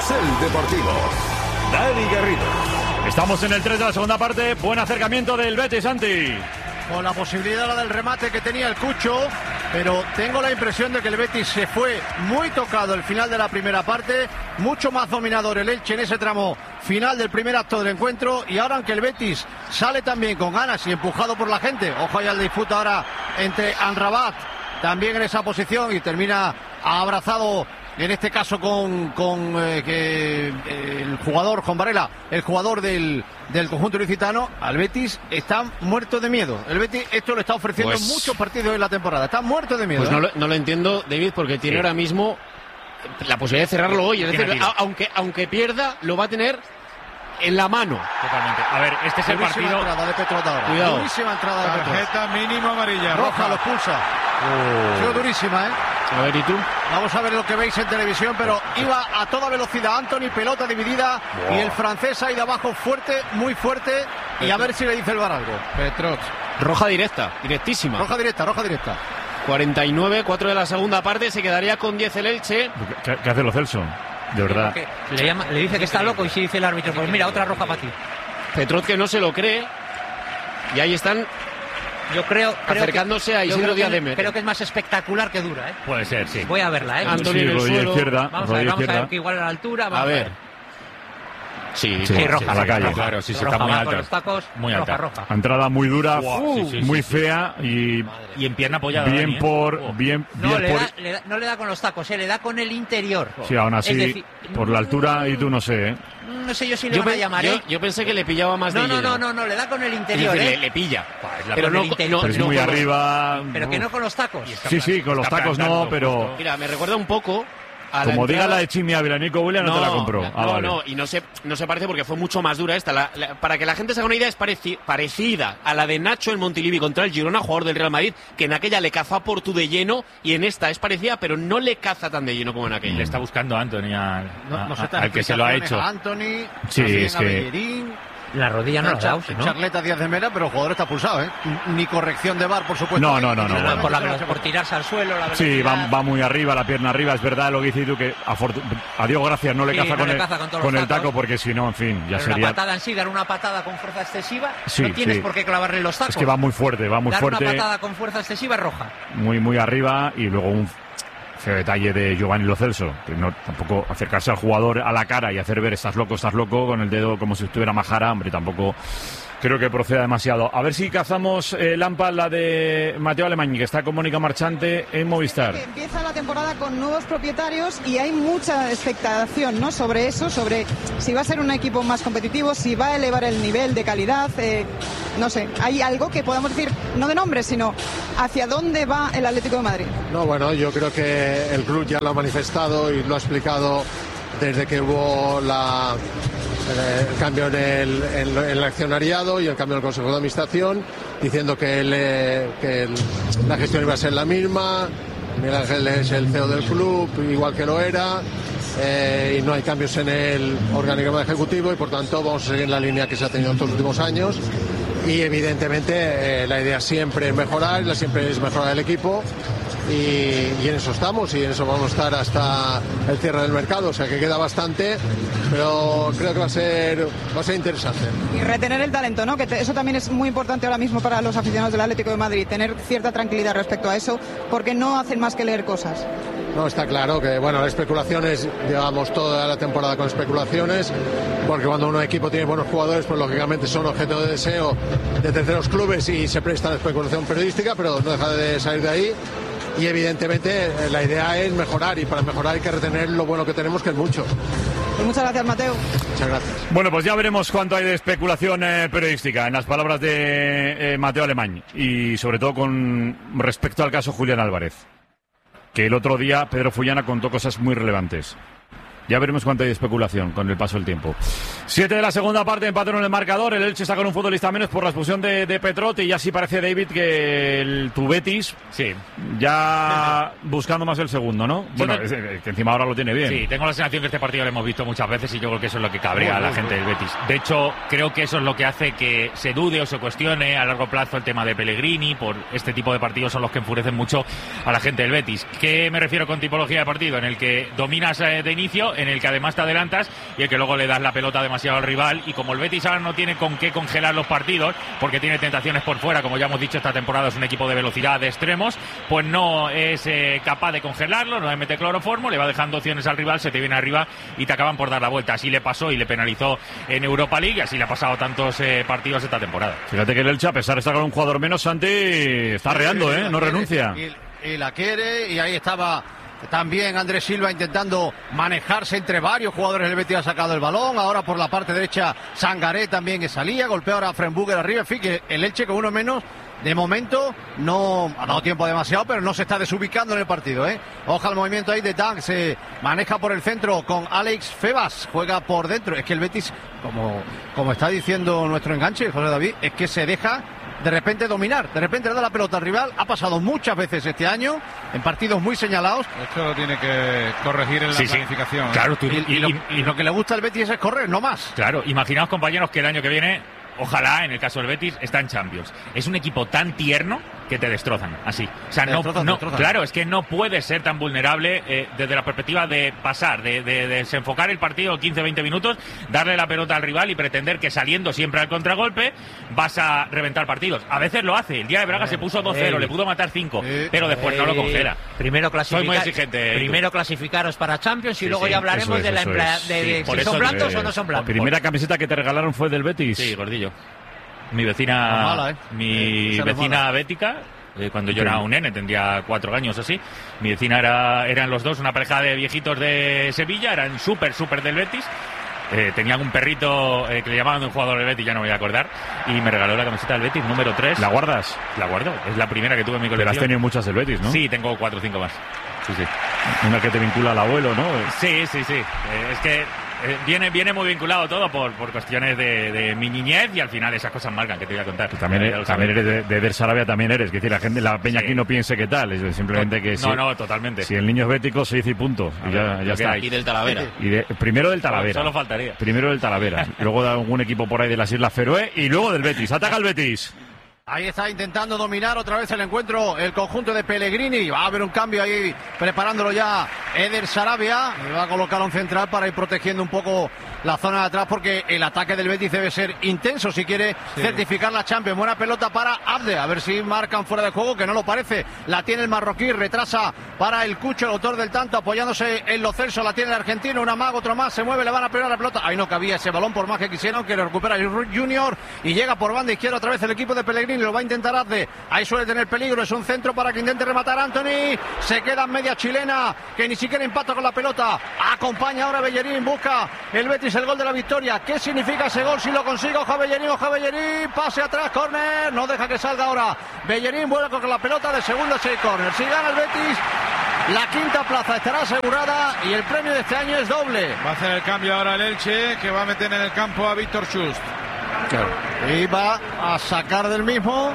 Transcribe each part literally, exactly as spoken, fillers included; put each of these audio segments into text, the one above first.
Carrusel Deportivo. Dani Garrido. Estamos en el tres de la segunda parte. Buen acercamiento del Betis, Santi. Con la posibilidad del remate que tenía el Cucho, pero tengo la impresión de que el Betis se fue muy tocado el final de la primera parte, mucho más dominador el Elche en ese tramo final del primer acto del encuentro, y ahora aunque el Betis sale también con ganas y empujado por la gente, ojo allá al disputa ahora entre Amrabat, también en esa posición, y termina abrazado en este caso con, con eh, que, eh, el jugador, Juan Varela, el jugador del, del conjunto ilicitano. Al Betis está muerto de miedo. El Betis esto le está ofreciendo pues, en muchos partidos en la temporada. Está muerto de miedo. Pues no, ¿eh? lo, no lo entiendo, David, porque tiene sí. ahora mismo la posibilidad de cerrarlo hoy. Es decir, a, aunque, aunque pierda, lo va a tener en la mano. Totalmente. A ver, este es el Durísima partido. Entrada de Petrot ahora. Cuidado. Durísima entrada de Petrot. Tarjeta mínima amarilla. Roja, roja. lo expulsa. Oh. Ha sido durísima, ¿eh? A ver, ¿y tú? Vamos a ver lo que veis en televisión, pero iba a toda velocidad Anthony, pelota dividida, wow. Y el francés ahí de abajo fuerte, muy fuerte, Petrot. Y a ver si le dice el V A R algo. Petrot. Roja directa, directísima. Roja directa, roja directa. cuarenta y nueve, cuatro de la segunda parte, se quedaría con diez el Elche. ¿Qué, qué hace lo Celso? De verdad. Le, llama, le dice que está loco y si dice el árbitro, pues mira, otra roja para ti. Petrot que no se lo cree. Y ahí están yo creo, creo acercándose que, a Isidro Díaz de Creo que es más espectacular que dura, ¿eh? Puede ser, sí. Voy a verla, ¿eh? Antonio sí, en el suelo. Izquierda, vamos a ver, vamos a ver que igual a la altura. Vamos a ver. A ver. Sí, sí, sí, roja, a la calle. roja, Claro, sí, sí, roja, está muy va alta. Con los tacos, muy roja, alta. roja. Entrada muy dura, wow, sí, sí, muy sí, fea y y en pierna apoyada. Bien Dani, por ¿eh? bien, no, bien le por da, le da, no le da con los tacos, eh, le da con el interior. Sí, aún así decir, por la altura y tú no sé, ¿eh? No sé yo si le yo van pe- a llamar, yo, ¿eh? yo pensé que le pillaba más no, de no, lleno. no, no, no, le da con el interior, decir, ¿eh? le, le pilla. Pues pero no, no, no, pero es no muy con arriba. Los, pero que no con los tacos. Sí, sí, con los tacos no, pero mira, me recuerda un poco a como la diga entrada... la de Chimi Ávila, Nico Williams no, no te la compró. No, ah, vale. no, y no se, no se parece porque fue mucho más dura esta. La, la, para que la gente se haga una idea, es pareci, parecida a la de Nacho en Montilivi contra el Girona, jugador del Real Madrid, que en aquella le cazó a Portu de lleno, y en esta es parecida, pero no le caza tan de lleno como en aquella. Le está buscando a Anthony al, no, no a, al que se lo ha hecho. A Anthony, sí, es a que... Bellerín, la rodilla no, no la ¿no? Charleta Díaz de Mera, pero el jugador está pulsado, ¿eh? Ni corrección de V A R, por supuesto. No, no, no, no. no, no por, la, por tirarse al suelo. La sí, va, va muy arriba, la pierna arriba. Es verdad lo que dices tú, que a, a Dios gracias no le sí, caza no con, le el, caza con, con el taco, porque si no, en fin, ya pero sería... Una patada en sí, dar una patada con fuerza excesiva, sí, no tienes sí. por qué clavarle los tacos. Es que va muy fuerte, va muy dar fuerte. Dar una patada con fuerza excesiva es roja. Muy, muy arriba, y luego un feo detalle de Giovanni Lo Celso, que no tampoco acercarse al jugador a la cara y hacer ver estás loco, estás loco, con el dedo como si estuviera majara, hombre, tampoco creo que proceda demasiado. A ver si cazamos eh, Lampa, la de Mateo Alemany, que está con Mónica Marchante en Movistar. Que empieza la temporada con nuevos propietarios y hay mucha expectación, ¿no?, sobre eso, sobre si va a ser un equipo más competitivo, si va a elevar el nivel de calidad, eh, no sé, hay algo que podamos decir, no de nombre, sino hacia dónde va el Atlético de Madrid. No, bueno, yo creo que el club ya lo ha manifestado y lo ha explicado desde que hubo la, el cambio en el, en el accionariado y el cambio en el Consejo de Administración, diciendo que, el, que el, la gestión iba a ser la misma. Miguel Ángel es el C E O del club, igual que lo era, eh, y no hay cambios en el organigrama ejecutivo, y por tanto vamos a seguir en la línea que se ha tenido en estos últimos años. Y evidentemente eh, la idea siempre es mejorar, la siempre es mejorar el equipo, y, y en eso estamos, y en eso vamos a estar hasta el cierre del mercado, o sea que queda bastante, pero creo que va a ser va a ser interesante. Y retener el talento, ¿no? Que te, eso también es muy importante ahora mismo para los aficionados del Atlético de Madrid, tener cierta tranquilidad respecto a eso, porque no hacen más que leer cosas. No, está claro que, bueno, las especulaciones, llevamos toda la temporada con especulaciones, porque cuando un equipo tiene buenos jugadores, pues lógicamente son objeto de deseo de terceros clubes y se presta a la especulación periodística, pero no deja de salir de ahí. Y evidentemente la idea es mejorar, y para mejorar hay que retener lo bueno que tenemos, que es mucho. Pues muchas gracias, Mateo. Muchas gracias. Bueno, pues ya veremos cuánto hay de especulación eh, periodística en las palabras de eh, Mateo Alemany, y sobre todo con respecto al caso Julián Álvarez, que el otro día Pedro Fullana contó cosas muy relevantes. Ya veremos cuánto hay de especulación con el paso del tiempo. Siete de la segunda parte, empataron el marcador. El Elche está con un futbolista menos por la expulsión de, de Petrot, y ya sí parece, David, que el tu Betis sí. ya buscando más el segundo, ¿no? Yo bueno, te... es, que encima ahora lo tiene bien. Sí, tengo la sensación que este partido lo hemos visto muchas veces, y yo creo que eso es lo que cabrea a la gente del Betis. De hecho, creo que eso es lo que hace que se dude o se cuestione a largo plazo el tema de Pellegrini. Por este tipo de partidos son los que enfurecen mucho a la gente del Betis. ¿Qué me refiero con tipología de partido? En el que dominas eh, de inicio, en el que además te adelantas y el que luego le das la pelota demasiado al rival. Y como el Betis ahora no tiene con qué congelar los partidos, porque tiene tentaciones por fuera, como ya hemos dicho, esta temporada es un equipo de velocidad, de extremos, pues no es eh, capaz de congelarlo, no le mete cloroformo, le va dejando opciones al rival, se te viene arriba y te acaban por dar la vuelta. Así le pasó y le penalizó en Europa League, y así le ha pasado tantos eh, partidos esta temporada. Fíjate que el Elche, a pesar de estar con un jugador menos, Santi está reando, ¿eh? No renuncia. Y, y la quiere, y ahí estaba también Andrés Silva intentando manejarse entre varios jugadores. El Betis ha sacado el balón. Ahora por la parte derecha Sangaré también que salía, golpea ahora a Frenburger arriba. En fin, que el Elche con uno menos de momento no ha dado tiempo demasiado, pero no se está desubicando en el partido, ¿eh? Oja el movimiento ahí de Dang, se maneja por el centro con Alex Febas, juega por dentro. Es que el Betis, como, como está diciendo nuestro enganche, José David, es que se deja de repente dominar, de repente le da la pelota al rival. Ha pasado muchas veces este año en partidos muy señalados. Esto lo tiene que corregir en la sí, planificación. Sí. ¿eh? Claro, tú, y, y, y, lo, y lo que le gusta al Betis es correr, no más. Claro, imaginaos, compañeros, que el año que viene, ojalá, en el caso del Betis, está en Champions. Es un equipo tan tierno que te destrozan, así. O sea, no, destrozan, no destrozan. Claro, es que no puede ser tan vulnerable eh, desde la perspectiva de pasar, de, de, de desenfocar el partido quince veinte minutos, darle la pelota al rival y pretender que saliendo siempre al contragolpe vas a reventar partidos. A veces lo hace. El día de Braga eh, se puso dos cero, eh, le pudo matar cinco, eh, pero después eh, no lo congela. Primero clasificar, Soy muy exigente. Primero clasificaros para Champions y sí, luego sí, ya hablaremos es, de, la emplea, es. de, de Sí, si son blancos eh, o no son blancos. Primera camiseta que te regalaron fue del Betis. Sí, gordillo. Mi vecina, mala, ¿eh? mi eh, vecina bética, eh, cuando yo era un nene, tendría cuatro años así, mi vecina era, eran los dos, una pareja de viejitos de Sevilla, eran súper, súper del Betis, eh, tenían un perrito eh, que le llamaban de un jugador del Betis, ya no me voy a acordar, y me regaló la camiseta del Betis, número tres. ¿La guardas? La guardo, es la primera que tuve en mi colección. Pero has tenido muchas del Betis, ¿no? Sí, tengo cuatro o cinco más. Sí, sí. Una que te vincula al abuelo, ¿no? Sí, sí, sí. Eh, es que eh, viene, viene muy vinculado todo por, por cuestiones de, de mi niñez, y al final esas cosas marcan, que te voy a contar. También, ya, eres, ya también eres de, de Der Sarabia, también eres. Es decir, la gente, la peña sí. aquí no piense que tal, es simplemente que sí. No, no, totalmente. Si el niño es bético, se dice y punto. Y ya, ya está. Y del Talavera. Y de, primero del Talavera. Solo faltaría. Primero del Talavera. Luego de algún equipo por ahí de las Islas Feroe. Y luego del Betis. Ataca el Betis. Ahí está intentando dominar otra vez el encuentro el conjunto de Pellegrini. Va a haber un cambio ahí preparándolo ya Eder Sarabia. Y va a colocar un central para ir protegiendo un poco la zona de atrás, porque el ataque del Betis debe ser intenso si quiere sí. certificar la Champions. Buena pelota para Abde, a ver si marcan fuera de juego, que no lo parece. La tiene el marroquí, retrasa para el Cucho, el autor del tanto, apoyándose en Lo Celso. La tiene el argentino, una mago, otro más, se mueve, le van a pegar la pelota. Ahí no cabía ese balón por más que quisieron, que lo recupera el Junior y llega por banda izquierda otra vez el equipo de Pellegrini. Lo va a intentar Abde, ahí suele tener peligro, es un centro para que intente rematar Anthony, se queda en media chilena, que ni siquiera impacta con la pelota, acompaña ahora Bellerín, busca el Betis el gol de la victoria. ¿Qué significa ese gol si lo consigue? Oja Bellerín, oja Bellerín, pase atrás, córner, no deja que salga ahora Bellerín, vuelve con la pelota de segunda, seis córner, si gana el Betis la quinta plaza estará asegurada y el premio de este año es doble. Va a hacer el cambio ahora el Elche, que va a meter en el campo a Víctor Schust. Claro. Y va a sacar del mismo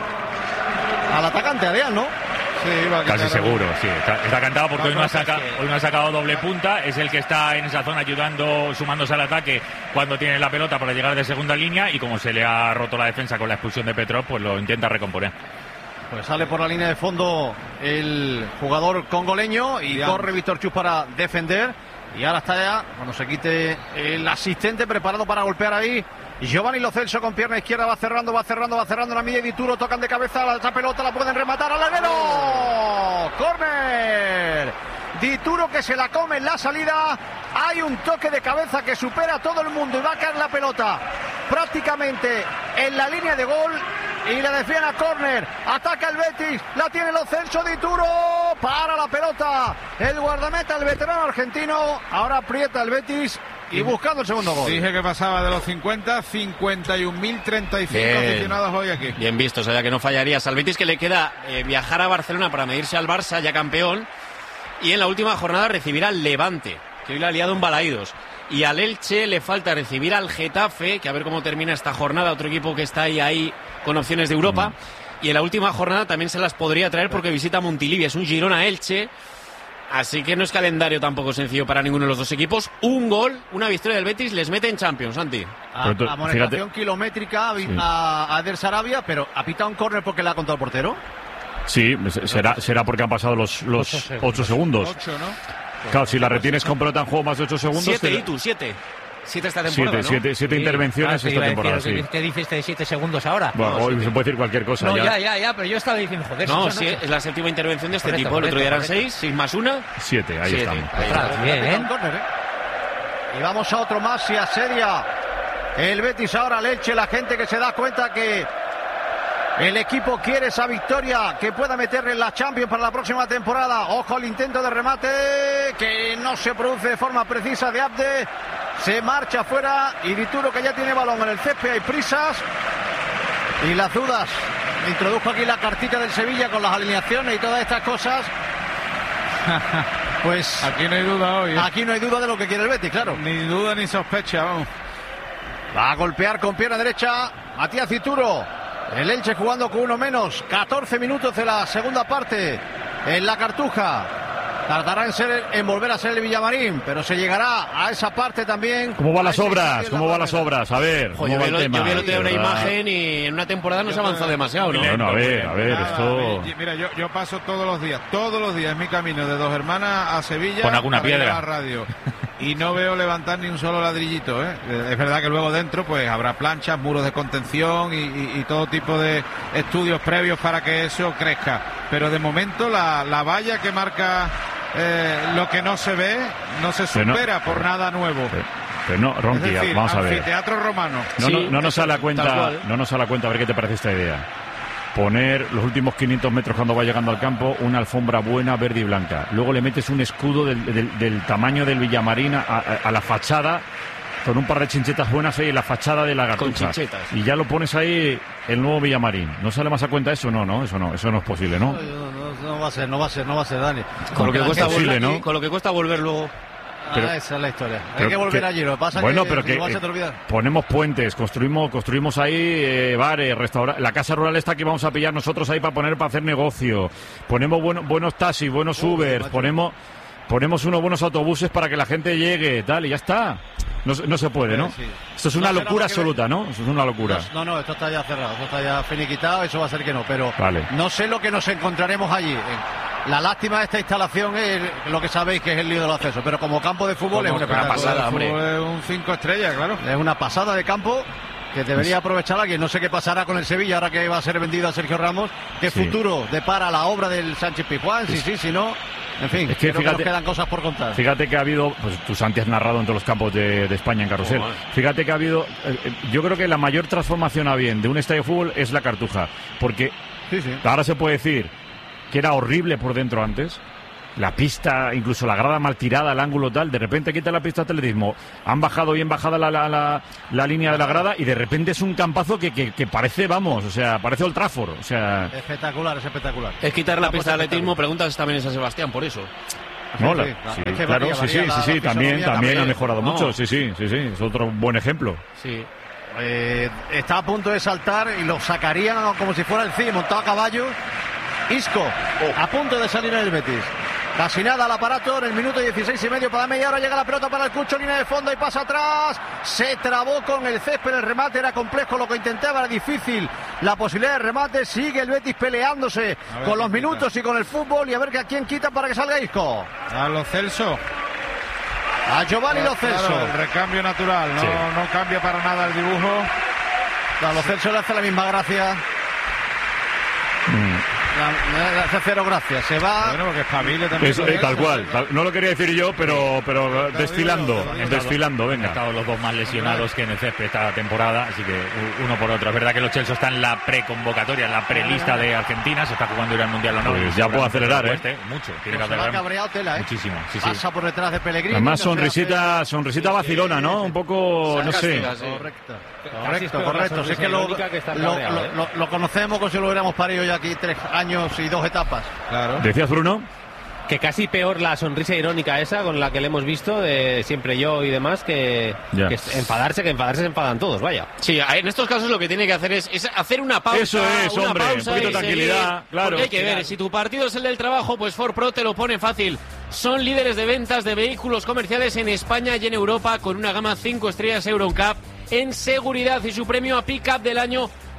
al atacante, Adrián, ¿no? Sí, va a casi seguro, a... sí. Está, está cantado porque hoy no, ha saca, hoy no ha sacado doble punta. Es el que está en esa zona ayudando, sumándose al ataque cuando tiene la pelota para llegar de segunda línea, y como se le ha roto la defensa con la expulsión de Petrov, pues lo intenta recomponer. Pues sale por la línea de fondo el jugador congoleño y Bien. corre Víctor Schust para defender. Y ahora está ya, cuando se quite el asistente, preparado para golpear ahí Giovanni Lo Celso con pierna izquierda, va cerrando, va cerrando, va cerrando la media y Dituro, tocan de cabeza, la esa pelota la pueden rematar al larguero. ¡Córner! Dituro que se la come en la salida, hay un toque de cabeza que supera a todo el mundo y va a caer la pelota prácticamente en la línea de gol y la desvían a córner. Ataca el Betis, la tiene Lo Celso, Dituro, para la pelota el guardameta, el veterano argentino, ahora aprieta el Betis y buscando el segundo gol. Dije que pasaba de los cincuenta, cincuenta y un mil treinta y cinco Bien. aficionados hoy aquí. Bien visto, o sea, que no fallarías. Al Betis que le queda eh, viajar a Barcelona para medirse al Barça, ya campeón, y en la última jornada recibir al Levante, que hoy le ha liado un balaídos. Y al Elche le falta recibir al Getafe, que a ver cómo termina esta jornada, otro equipo que está ahí, ahí con opciones de Europa. Mm. Y en la última jornada también se las podría traer porque visita Montilivi, es un Girona-Elche. Así que no es calendario tampoco sencillo para ninguno de los dos equipos. Un gol, una victoria del Betis les mete en Champions, Santi. A, tú, amonestación kilométrica sí. a, a Eder Sarabia, pero ¿ha pitado un córner porque le ha contado el portero? Sí, será, será porque han pasado los, los ocho segundos. Ocho, ¿no? Claro, si la retienes con pelota en juego más de ocho segundos... Siete, te... y tú, siete. Siete esta temporada, Siete, ¿no? siete, siete Sí, intervenciones claro, esta temporada, decir, sí. ¿Qué dices de siete segundos ahora? Bueno, no, hoy siete. se puede decir cualquier cosa. No, ya, ya, ya, ya, pero yo estaba diciendo, joder, No, eso sí, no- es la séptima intervención de este Correcto, tipo. El otro día eran correcto, seis, seis más una. Siete, ahí Siete. estamos. Ahí Ostras, está. bien, ¿eh? Córner, ¿eh? Y vamos a otro más y asedia el Betis ahora al Elche. La gente que se da cuenta que el equipo quiere esa victoria que pueda meterle en la Champions para la próxima temporada. Ojo al intento de remate que no se produce de forma precisa de Abde. Se marcha afuera y Dituro, que ya tiene balón en el césped. Hay prisas y las dudas. Introdujo aquí la cartita del Sevilla con las alineaciones y todas estas cosas. Pues Aquí no hay duda hoy. ¿eh? aquí no hay duda de lo que quiere el Betis, claro. Ni duda ni sospecha, vamos. Va a golpear con pierna derecha Matías Dituro. El Elche jugando con uno menos. catorce minutos de la segunda parte en la Cartuja. Tardará en, ser, en volver a ser el Villamarín, pero se llegará a esa parte también. ¿Cómo van A las ese obras? sitio en ¿Cómo la van las primera. obras? A ver, Jo, ¿cómo yo va vi el el tema? yo vi el otro día una De verdad. imagen y en una temporada no se ha avanzado demasiado, ¿no? Bueno, a ver, a ver, Nada, esto... mi- Mira, yo, yo paso todos los días, todos los días en mi camino de Dos Hermanas a Sevilla. Con alguna para ir a piedra. la radio. Y no veo levantar ni un solo ladrillito, ¿eh? Es verdad que luego dentro pues habrá planchas, muros de contención y, y- y todo tipo de estudios previos para que eso crezca. Pero de momento la, la valla que marca eh, lo que no se ve no se Pero no- supera por nada nuevo. Pero, pero no, Es Ronqui, decir, vamos a ver. anfiteatro romano. No, Sí, no, no nos sale a tal cuenta, cual. no nos sale a cuenta, a ver qué te parece esta idea. Poner los últimos quinientos metros cuando va llegando al campo una alfombra buena, verde y blanca. Luego le metes un escudo del, del- del tamaño del Villamarín a, a- a la fachada, con un par de chinchetas buenas ahí en la fachada de la Con Cartuja. chinchetas. Y ya lo pones ahí el nuevo Villamarín. ¿No sale más a cuenta eso? No, no, eso no, eso no es posible, ¿no? No, no, no va a ser, no va a ser, no va a ser, Dani. Con lo que Es cuesta posible, volver, ¿no? con lo que cuesta volver luego. Pero- Ah, esa es la historia. Hay Pero que volver que- allí. Lo que pasa bueno, que pero que igual eh, se te olvida. ponemos puentes, construimos, construimos ahí eh, bares, restaurantes. La casa rural esta que vamos a pillar nosotros ahí para poner para hacer negocio. Ponemos bueno- buenos taxis, buenos Uy, Ubers, macho. ponemos ponemos unos buenos autobuses para que la gente llegue, tal, y ya está. No, se- no se puede, ¿no? Sí, sí. Esto es No una sé, locura nada que absoluta, ¿no? Eso es una locura. No, no, esto está ya cerrado, esto está ya finiquitado, eso va a ser que no, pero Vale. no sé lo que nos encontraremos allí. La lástima de esta instalación es lo que sabéis que es el lío de los accesos, pero como campo de fútbol es Como una una espectáculo. pasada, hombre. Fue un cinco estrellas, claro. Es una pasada de campo que debería aprovechar alguien. No sé qué pasará con el Sevilla ahora que va a ser vendido a Sergio Ramos. ¿Qué Sí. futuro depara la obra del Sánchez Pizjuán? Sí, sí, si no. En fin, Es que creo que fíjate- nos quedan cosas por contar. Fíjate que ha habido, pues tú Santi has narrado en todos los campos de, de España en carrusel. Oh, vale. Fíjate que ha habido, eh, eh, yo creo que la mayor transformación a bien de un estadio de fútbol es la Cartuja, porque Sí, sí. ahora se puede decir que era horrible por dentro antes. La pista, incluso la grada mal tirada, el ángulo tal, de repente quita la pista de atletismo, han bajado bien bajada la, la, la, la línea de la grada y de repente es un campazo que, que, que parece, vamos, o sea, parece Old Trafford, o sea, Espectacular, es espectacular. Es quitar la Una pista de cosa atletismo, espectacular. preguntas también en San Sebastián, por eso. no, la- sí, sí, es que claro, varía, sí, varía sí, la- sí, sí, la también, fisonomía también ha también. mejorado Vamos. mucho, sí, sí, sí, sí, es otro buen ejemplo. Sí. Eh, está a punto de saltar y lo sacarían como si fuera el C I, montado a caballo. Isco, a punto de salir en el Betis. Casi nada al aparato en el minuto dieciséis y medio para media hora. Llega la pelota para el Cucho, línea de fondo y pasa atrás. Se trabó con el césped, el remate era complejo, lo que intentaba era difícil. La posibilidad de remate, sigue el Betis peleándose ver con los quién minutos y con el fútbol. Y a ver que a quién quitan para que salga Isco. A los Celso. A Giovanni Lo Claro, Celso. el recambio natural, no, Sí. no cambia para nada el dibujo. A Lo Celso le hace la misma gracia. La- le hace cero gracias. Se va. Bueno, porque espabile también. Es, con eh, eso. tal cual, tal- no lo quería decir yo, pero, pero desfilando, digo, desfilando, Han venga. estado los dos más lesionados que en el césped esta temporada, así que u- uno por otro. Es verdad que los Chelsea están en la preconvocatoria, en la prelista de Argentina, se está jugando ir al Mundial o no. Pues Y ya seguramente puede acelerar, se ¿eh? cueste Mucho, tiene que Se va acelerar cabreado tela, ¿eh? muchísimo. Sí, sí. Pasa por detrás de Pellegrini. Además, no se sonrisita, sonrisita vacilona, ¿no? Un poco, no sé. Castiga, sí. Correcto, Casi es correcto, peor la correcto. Si es sonrisa que lo, irónica que estar lo- cabreado, lo- ¿eh? lo- lo conocemos como si lo hubiéramos parido ya aquí tres años y dos etapas. Claro. ¿Decías, Bruno? Que casi peor la sonrisa irónica esa con la que le hemos visto de siempre yo y demás que, Ya. que enfadarse, que enfadarse se enfadan todos, vaya. Sí, en estos casos lo que tiene que hacer es, es hacer una pausa. Eso es, una hombre, pausa un poquito y de tranquilidad, seguir. claro. Porque hay que ver, si tu partido es el del trabajo, pues Ford Pro te lo pone fácil. Son líderes de ventas de vehículos comerciales en España y en Europa con una gama cinco estrellas Euro N C A P en seguridad y su premio a Pick-up del año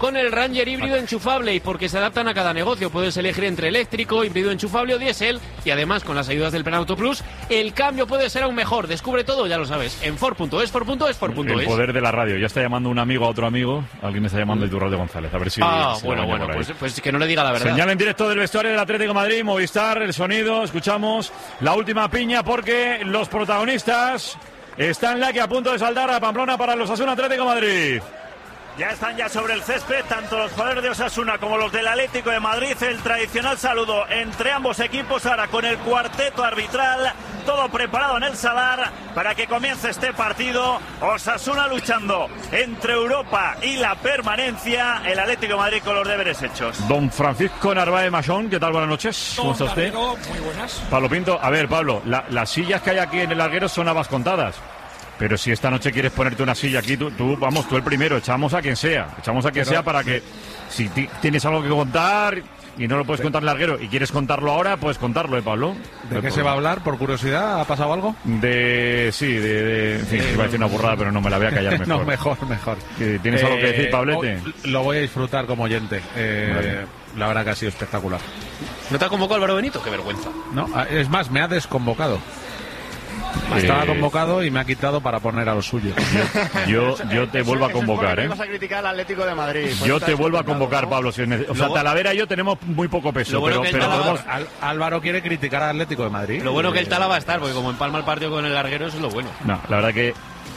con el Ranger híbrido enchufable, y porque se adaptan a cada negocio. Puedes elegir entre eléctrico, híbrido enchufable o diésel, y además con las ayudas del Plan Auto Plus, el cambio puede ser aún mejor. Descubre todo, ya lo sabes, en Ford punto es, Ford punto es, Ford punto es. El poder de la radio. Ya está llamando un amigo a otro amigo. Alguien está llamando a Iturralde González. A ver si... Ah, si bueno, bueno, pues, pues que no le diga la verdad. Señal en directo del vestuario del Atlético de Madrid, Movistar, el sonido. Escuchamos la última piña porque los protagonistas están la que a punto de saltar a Pamplona para los Osasuna Atlético de Madrid. Ya están ya sobre el césped, tanto los jugadores de Osasuna como los del Atlético de Madrid. El tradicional saludo entre ambos equipos, ahora con el cuarteto arbitral, todo preparado en el Sadar para que comience este partido. Osasuna luchando entre Europa y la permanencia, el Atlético de Madrid con los deberes hechos. Don Francisco Narváez Machón, ¿qué tal? Buenas noches. ¿Cómo está usted? Muy buenas. Pablo Pinto, a ver, Pablo, la, las sillas que hay aquí en el larguero son habas contadas. Pero si esta noche quieres ponerte una silla aquí, tú, tú vamos, tú el primero, echamos a quien sea. Echamos a quien Pero, sea para que, si t- tienes algo que contar y no lo puedes contar en larguero y quieres contarlo ahora, puedes contarlo, ¿eh, Pablo? ¿De No qué hay se va a problema. hablar? Por curiosidad, ¿ha pasado algo? De, sí, de, de en fin, iba a decir una burrada, pero no me la voy a callar mejor. No, mejor, mejor. ¿Tienes algo que decir, Pablete? Oh, lo voy a disfrutar como oyente. Eh, Vale. La verdad que ha sido espectacular. ¿No te ha convocado Álvaro Benito? Qué vergüenza. No, es más, me ha desconvocado. Eh, Estaba convocado y me ha quitado para poner a los suyos. Yo, yo te vuelvo a convocar, ¿eh? Vas a criticar al Atlético de Madrid. Yo te vuelvo a convocar, Pablo. Si es nece- o sea, Luego- Talavera y yo tenemos muy poco peso, Lo bueno pero, que el pero Talavera- podemos... Al- Álvaro quiere criticar al Atlético de Madrid. Lo bueno que el Tala va a estar, porque como empalma el partido con el larguero, eso es lo bueno. No, la verdad que...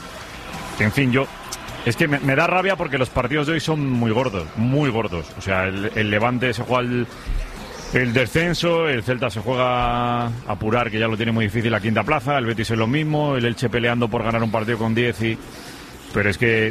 En fin, yo... Es que me, me da rabia porque los partidos de hoy son muy gordos, muy gordos. O sea, el, el Levante se juega el, el descenso, el Celta se juega a apurar, que ya lo tiene muy difícil, la quinta plaza, el Betis es lo mismo, el Elche peleando por ganar un partido con diez y... Pero es que...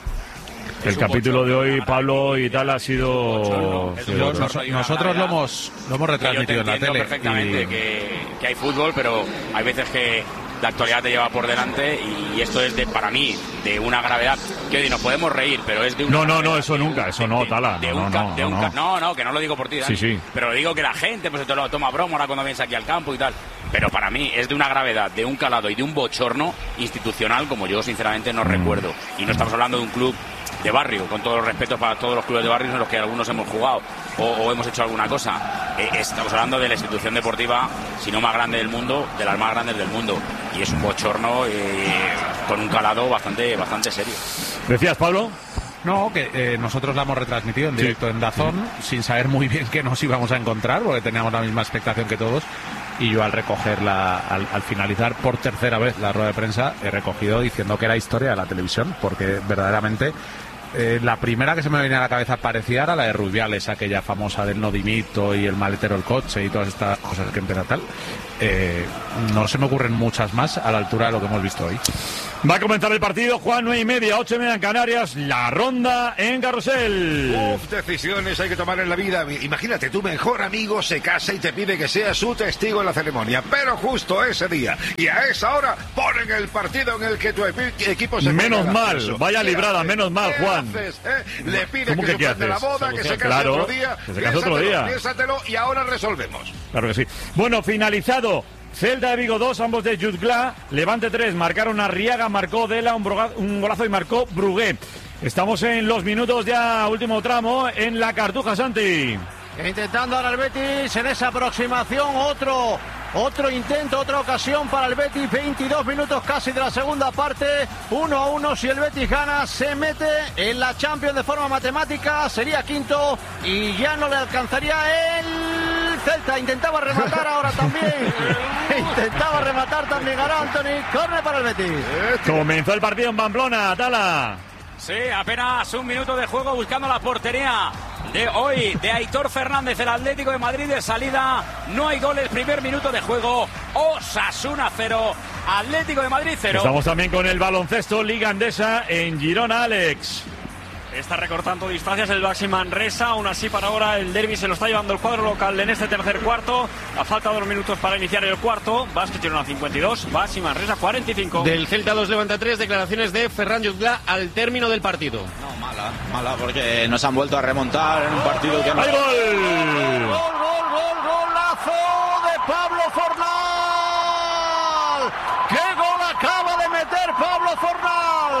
El capítulo de hoy, Pablo y tal, ha sido... Yo- nos- nosotros lo hemos, lo hemos retransmitido en la tele. perfectamente y- que, que hay fútbol, pero hay veces que la actualidad te lleva por delante y esto es de, para mí, de una gravedad que hoy nos podemos reír, pero es de una No, no, no, gravedad eso de- nunca, eso no, Tala. de No, un no, ca- no, de un no, ca- no. no, no, que no lo digo por ti, Dani, Sí, sí. pero digo que la gente pues te lo toma broma ahora cuando vienes aquí al campo y tal, pero para mí es de una gravedad, de un calado y de un bochorno institucional como yo sinceramente no Mm. recuerdo, y no estamos hablando de un club de barrio, con todos los respetos para todos los clubes de barrio en los que algunos hemos jugado o, o hemos hecho alguna cosa. Eh, estamos hablando de la institución deportiva, si no más grande del mundo, de las más grandes del mundo, y es un bochorno eh, con un calado bastante bastante serio. ¿Decías, Pablo? No, que eh, nosotros la hemos retransmitido en directo en Dazón, sin saber muy bien qué nos íbamos a encontrar, porque teníamos la misma expectación que todos. Y yo al recogerla, al, al finalizar por tercera vez la rueda de prensa, he recogido diciendo que era historia de la televisión, porque verdaderamente eh, la primera que se me venía a la cabeza parecía era la de Rubiales, aquella famosa del no dimito y el maletero del coche y todas estas cosas que empieza tal. Eh, no se me ocurren muchas más a la altura de lo que hemos visto hoy. Va a comenzar el partido, Juan, nueve y media, ocho y media en Canarias, la ronda en Carrusel. Uf, decisiones hay que tomar en la vida. Imagínate, tu mejor amigo se casa y te pide que seas su testigo en la ceremonia, pero justo ese día y a esa hora ponen el partido en el que tu epi- equipo se Menos juega el mal, ascenso. vaya ¿Qué librada, haces? menos mal, ¿Qué Juan. haces, eh? Le pides ¿Cómo que que qué suspende la haces? boda, que se case Claro, otro día. que se case otro Piénsatelo, día. Piénsatelo y ahora resolvemos. Claro que sí. Bueno, finalizado. Celta de Vigo dos, ambos de Jutgla. Levante tres, marcaron Arriaga, marcó Dela, un, broga- un golazo y marcó Brugué. Estamos en los minutos ya, último tramo, en la Cartuja, Santi. Intentando ahora el Betis en esa aproximación, otro, otro intento, otra ocasión para el Betis, veintidós minutos casi de la segunda parte, uno a uno, si el Betis gana se mete en la Champions de forma matemática, sería quinto y ya no le alcanzaría el Celta, intentaba rematar ahora también, intentaba rematar también ahora Anthony, córner para el Betis. Comenzó el partido en Pamplona, Tala. Sí, apenas un minuto de juego buscando la portería de hoy de Aitor Fernández, el Atlético de Madrid de salida. No hay goles, primer minuto de juego. Osasuna cero, Atlético de Madrid cero. Estamos también con el baloncesto, Liga Andesa en Girona, Alex. Está recortando distancias el Baxi Manresa, aún así para ahora el derbi se lo está llevando el cuadro local en este tercer cuarto. A falta de dos minutos para iniciar el cuarto, Basket Girona cincuenta y dos, Baxi Manresa cuarenta y cinco. Del Celta dos Levante tres, declaraciones de Ferran Jutgla al término del partido. No, mala, mala porque nos han vuelto a remontar en un partido que no... ¡Hay gol! Gol, gol, gol, golazo de Pablo Fornal. ¡Qué gol acaba de meter Pablo Fornal!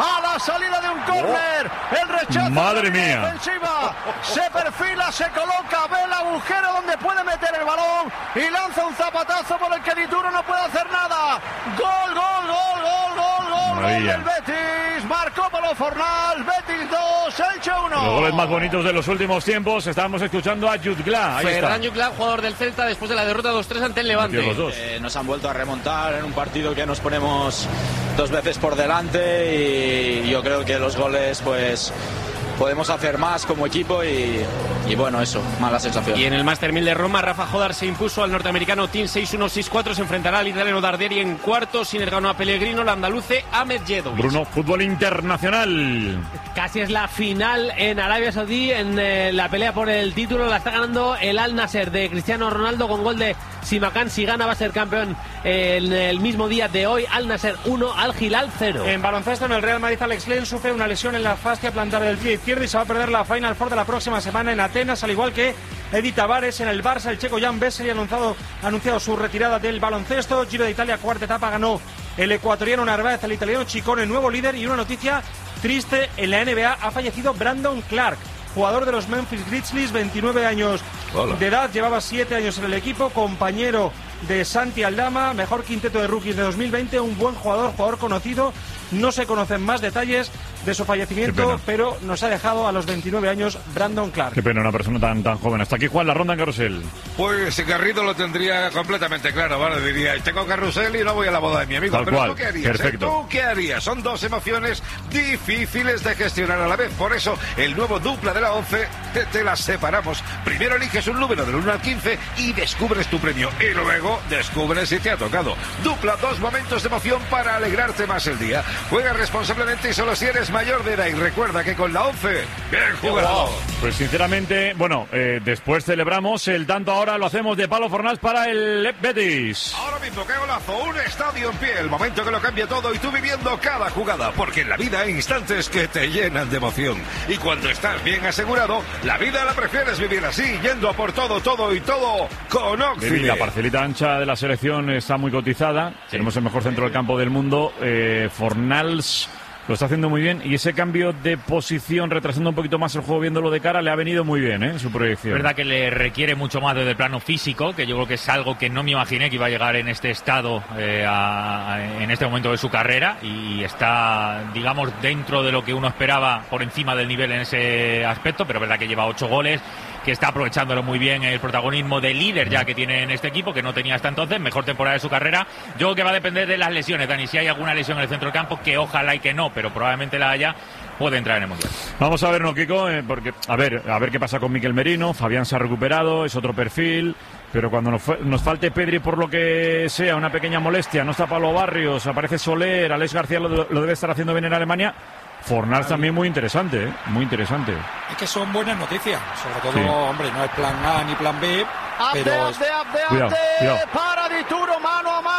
a la salida de un córner. El rechazo. Madre de la mía. Ofensiva. Se perfila, se coloca, ve el agujero donde puede meter el balón y lanza un zapatazo por el que Dituro no puede hacer nada. Gol, gol, gol, gol, gol, gol, gol del Betis. Marcó Pablo Fornal. Betis dos, Elche uno. Los goles más bonitos de los últimos tiempos. Estábamos escuchando a Jutgla. Ahí está. Ferran Jutgla, jugador del Celta, después de la derrota dos tres ante el Levante. Eh, nos han vuelto a remontar en un partido que nos ponemos dos veces por delante y yo creo que los goles pues podemos hacer más como equipo y, y bueno, eso, mala sensación. Y en el Master mil de Roma, Rafa Jodar se impuso al norteamericano Team seis uno seis cuatro, se enfrentará al italiano Darderi en cuartos, Sinner ganó a Pellegrino, el andaluce Ahmed Jedovic. Bruno, fútbol internacional. Casi es la final en Arabia Saudí, en eh, la pelea por el título, la está ganando el Al Nasser de Cristiano Ronaldo con gol de Simakan. Si gana va a ser campeón eh, en el mismo día de hoy. Al Nasser uno, Al Hilal cero. En baloncesto, en el Real Madrid, Alex Len sufre una lesión en la fascia plantar del pie izquierdo y se va a perder la Final Four de la próxima semana en Atenas, al igual que Edith Tavares. En el Barça, el checo Jan Vesely ha anunciado, ha anunciado su retirada del baloncesto. Giro de Italia, cuarta etapa, ganó el ecuatoriano Narváez, el italiano Ciccone, nuevo líder. Y una noticia triste, en la N B A ha fallecido Brandon Clark, jugador de los Memphis Grizzlies, veintinueve años Hola. de edad, llevaba siete años en el equipo, compañero de Santi Aldama, mejor quinteto de rookies de dos mil veinte, un buen jugador, jugador conocido. No se conocen más detalles de su fallecimiento, pero nos ha dejado a los veintinueve años Brandon Clark. Qué pena, una persona tan tan joven. Hasta aquí, Juan, la ronda en carrusel. Pues Garrido lo tendría completamente claro, ¿vale? Diría, tengo carrusel y no voy a la boda de mi amigo. Tal pero cual. ¿tú qué harías? Perfecto. ¿eh? ¿Tú qué harías? Son dos emociones difíciles de gestionar a la vez. Por eso, el nuevo dupla de la once, te, te las separamos. Primero eliges un número del uno al quince y descubres tu premio. Y luego descubres si te ha tocado. Dupla, dos momentos de emoción para alegrarte más el día. Juega responsablemente y solo si eres mayor de edad. Y recuerda que con la once, bien jugado. Pues sinceramente, bueno, eh, después celebramos el tanto, ahora lo hacemos de Pablo Fornals para el Betis. Ahora mismo, qué golazo, un estadio en pie, el momento que lo cambia todo y tú viviendo cada jugada, porque en la vida hay instantes que te llenan de emoción. Y cuando estás bien asegurado, la vida la prefieres vivir así, yendo a por todo, todo y todo con Oxford. La parcelita ancha de la selección está muy cotizada, sí. Tenemos el mejor centro del campo del mundo, eh, Fornals lo está haciendo muy bien y ese cambio de posición, retrasando un poquito más el juego, viéndolo de cara, le ha venido muy bien, ¿eh? Su proyección. Es verdad que le requiere mucho más desde el plano físico, que yo creo que es algo que no me imaginé que iba a llegar en este estado, eh, a, a, en este momento de su carrera, y está, digamos, dentro de lo que uno esperaba, por encima del nivel en ese aspecto, pero es verdad que lleva ocho goles, que está aprovechándolo muy bien, el protagonismo de líder ya que tiene en este equipo, que no tenía hasta entonces, mejor temporada de su carrera. Yo creo que va a depender de las lesiones, Dani, si hay alguna lesión en el centro del campo, que ojalá y que no, pero probablemente la haya, puede entrar en el Mundial. Vamos a ver, ¿no, Kiko? Eh, porque, a ver, a ver qué pasa con Miquel Merino. Fabián se ha recuperado, es otro perfil, pero cuando nos, nos falte Pedri por lo que sea, una pequeña molestia, no está Pablo Barrios, aparece Soler, Alex García lo, lo debe estar haciendo bien en Alemania. Fornals también muy interesante, ¿eh? Muy interesante. Es que son buenas noticias, sobre todo, sí. Hombre, no es plan A ni plan B, Abde, pero... abde, abde, cuidado, abde, cuidado. para Dituro, mano a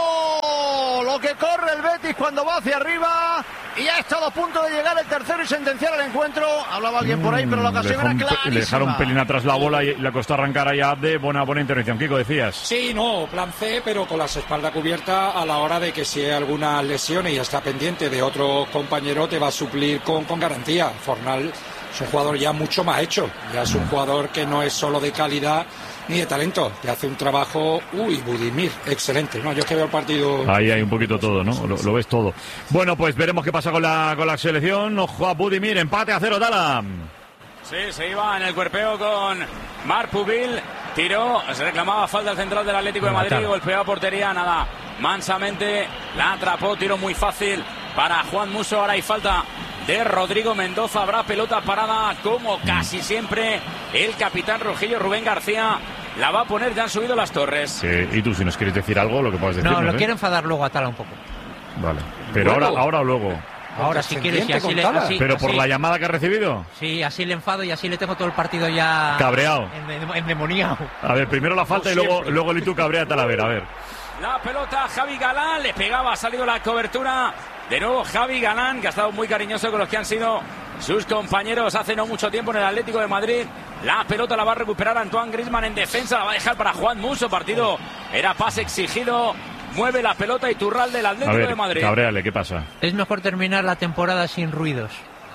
mano, lo que corre el Betis cuando va hacia arriba, y ya ha estado a punto de llegar el tercero y sentenciar el encuentro. Hablaba alguien por ahí, pero la ocasión era clarísima. Le dejaron un pelín atrás la bola y le costó arrancar ahí a Abde. Buena, buena intervención, Kiko, decías. Sí, no, plan C, pero con las espaldas cubiertas a la hora de que si hay alguna lesión y está pendiente de otro compañero, te va a suplir con, con garantía. Fornal es un jugador ya mucho más hecho, ya es un jugador que no es solo de calidad ni de talento, que hace un trabajo, uy, Budimir, excelente, no, yo es que veo el partido... Ahí hay un poquito todo, ¿no? Lo, lo ves todo. Bueno, pues veremos qué pasa con la, con la selección. Ojo a Budimir, empate a cero, Dala. Sí, se iba en el cuerpeo con Marc Pubil, tiró, se reclamaba falta al central del Atlético de Madrid, golpeó a portería, nada, mansamente la atrapó, tiro muy fácil para Juan Musso, ahora hay falta de Rodrigo Mendoza, habrá pelota parada como casi siempre el capitán rojillo Rubén García. La va a poner, ya han subido las torres. Sí, y tú, si nos quieres decir algo, lo que puedes decir. No, lo ¿eh? quiero enfadar luego a Tala un poco. Vale, pero ahora, ahora o luego. Ahora, si quieres, y así le... Así, ¿Pero por así, la llamada que ha recibido? Sí, así le enfado y así le tengo todo el partido ya... Cabreado. Endemoniado. A ver, primero la falta y luego, luego el Itu cabrea a Talavera, a ver. La pelota, Javi Galán, le pegaba, ha salido la cobertura. De nuevo Javi Galán, que ha estado muy cariñoso con los que han sido sus compañeros hace no mucho tiempo en el Atlético de Madrid. La pelota la va a recuperar Antoine Griezmann en defensa, la va a dejar para Juan Musso. Partido era pase exigido mueve la pelota Iturralde del Atlético a ver, de Madrid. Cabréale, ¿qué pasa? Es mejor terminar la temporada sin ruidos.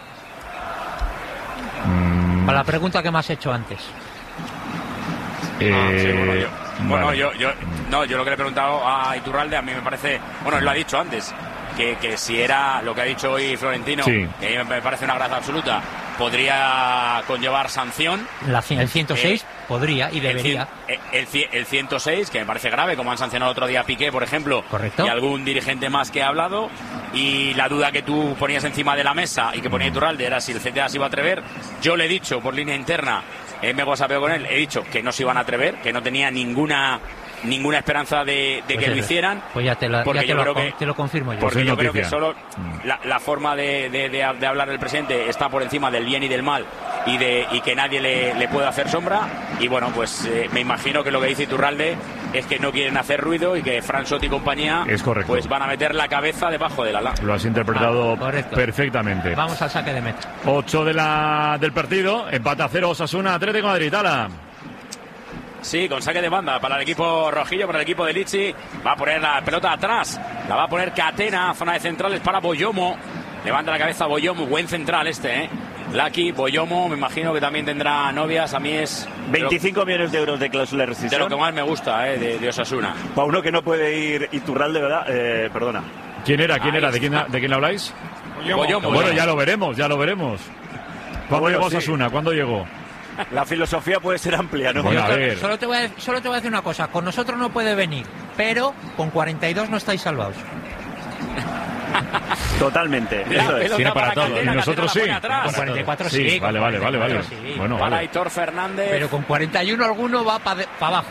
Mm. A la pregunta que me has hecho antes. Eh, Ah, sí, bueno, yo, bueno, vale. yo, yo, no, yo lo que le he preguntado a Iturralde, a mí me parece, bueno, él lo ha dicho antes, que, que si era lo que ha dicho hoy Florentino, Sí. que a mí me parece una gracia absoluta, podría conllevar sanción. La, el ciento seis Eh, podría y debería. El, el, el, el ciento seis, que me parece grave, como han sancionado el otro día a Piqué, por ejemplo, Correcto. y algún dirigente más que ha hablado, y la duda que tú ponías encima de la mesa y que ponía Iturralde era si el C T A se iba a atrever. Yo le he dicho por línea interna, eh, me he whatsappeo con él, he dicho que no se iban a atrever, que no tenía ninguna ninguna esperanza de, de Pues que lo eso. hicieran. Pues ya te, la, porque ya te, yo lo, creo que te lo confirmo yo. porque yo creo que noticia. solo la, la forma de, de, de, de hablar del presidente está por encima del bien y del mal y de y que nadie le, le pueda hacer sombra. Y bueno, pues eh, me imagino que lo que dice Iturralde es que no quieren hacer ruido y que Fran Sot y compañía Es correcto. pues van a meter la cabeza debajo del ala. Lo has interpretado Ah, correcto. perfectamente. Vamos al saque de meta. ocho de la, del partido, empate a cero Osasuna, Atlético de Madrid. Ala. Sí, con saque de banda para el equipo rojillo, para el equipo de Lichi. Va a poner la pelota atrás. La va a poner Catena, zona de centrales para Boyomo. Levanta la cabeza Boyomo, buen central este, ¿eh? Lucky, Boyomo, me imagino que también tendrá novias. A mí es veinticinco millones de euros de cláusula de de rescisión. lo que más me gusta, ¿eh? de, de Osasuna. Para uno que no puede ir Iturralde, ¿verdad? Eh, perdona. ¿Quién era? ¿Quién Ahí era? ¿De quién, está. ¿De quién habláis? Boyomo. Boyomo. Bueno, ya lo veremos, ya lo veremos. ¿Cuándo Bueno, llegó sí. Osasuna? ¿Cuándo llegó? La filosofía puede ser amplia, ¿no? Bueno, a Yo ver. solo, te voy a, solo te voy a decir una cosa. Con nosotros no puede venir, pero con cuarenta y dos no estáis salvados. Totalmente. La Eso es. pelota Tiene para todo. Catena, Y Catena nosotros la sí. pone atrás. Con cuarenta y cuatro Sí, sí. con vale, vale, vale, vale. cuarenta y cuatro sí. Bueno, Para vale. Aitor Fernández. Pero con cuarenta y uno alguno va para abajo.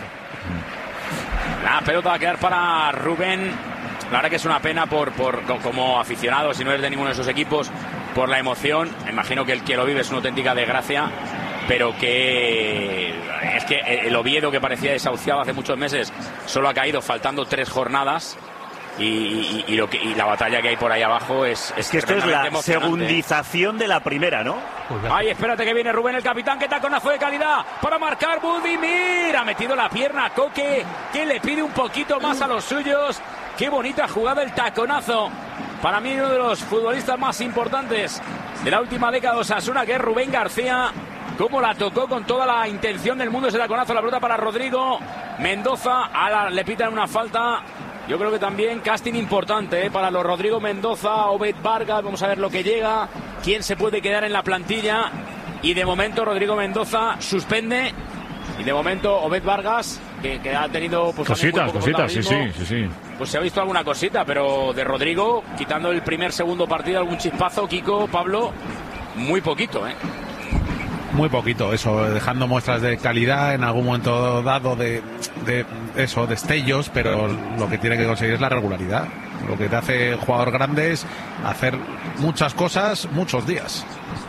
La pelota va a quedar para Rubén. La verdad que es una pena por, por co- como aficionado, si no eres de ninguno de esos equipos, por la emoción. Me imagino que el que lo vive es una auténtica desgracia, pero que es que el Oviedo, que parecía desahuciado hace muchos meses, solo ha caído faltando tres jornadas. Y, y- y lo que, y la batalla que hay por ahí abajo es, Es que esto es la tremendamente emocionante. segundización de la primera, ¿no? Ay, espérate que viene Rubén, el capitán, que taconazo de calidad para marcar Budimir. Ha metido la pierna a Coque, que le pide un poquito más a los suyos. Qué bonita jugada el taconazo. Para mí uno de los futbolistas más importantes de la última década de Osasuna, que es Rubén García. Cómo la tocó con toda la intención del mundo ese taconazo. La pelota para Rodrigo Mendoza. Ahora le pitan una falta. Yo creo que también casting importante, ¿eh? Para los Rodrigo Mendoza, Obed Vargas. Vamos a ver lo que llega, quién se puede quedar en la plantilla. Y de momento Rodrigo Mendoza suspende. Y de momento Obed Vargas, que, que ha tenido pues, también Cositas, muy poco cositas, sí, sí, protagonismo. sí, sí. Pues se ha visto alguna cosita, pero de Rodrigo, quitando el primer, segundo partido, algún chispazo, Kiko, Pablo, muy poquito, ¿eh? Muy poquito, eso, dejando muestras de calidad en algún momento dado de, de eso, destellos, pero lo que tiene que conseguir es la regularidad. Lo que te hace jugador grande es hacer muchas cosas muchos días.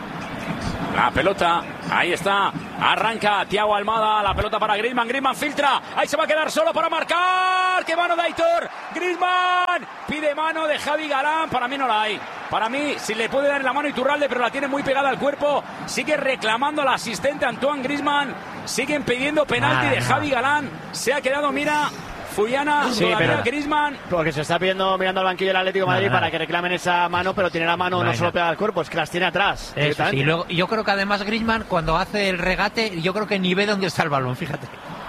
La pelota, ahí está, arranca Thiago Almada, la pelota para Griezmann, Griezmann filtra, ahí se va a quedar solo para marcar, ¡qué mano de Aitor! Griezmann pide mano de Javi Galán, para mí no la hay, para mí si le puede dar la mano Iturralde, pero la tiene muy pegada al cuerpo, sigue reclamando al asistente Antoine Griezmann, siguen pidiendo penalti Ah, de no. Javi Galán, se ha quedado, mira, Fuyana, Sí, todavía pero- Griezmann. Porque se está pidiendo mirando al banquillo del Atlético de Madrid Nada, para nada. que reclamen esa mano, pero tiene la mano no Nada. solo pegada al cuerpo, es que las tiene atrás. Eso sí, directamente. y luego, yo creo que además Griezmann cuando hace el regate, yo creo que ni ve dónde está el balón, fíjate.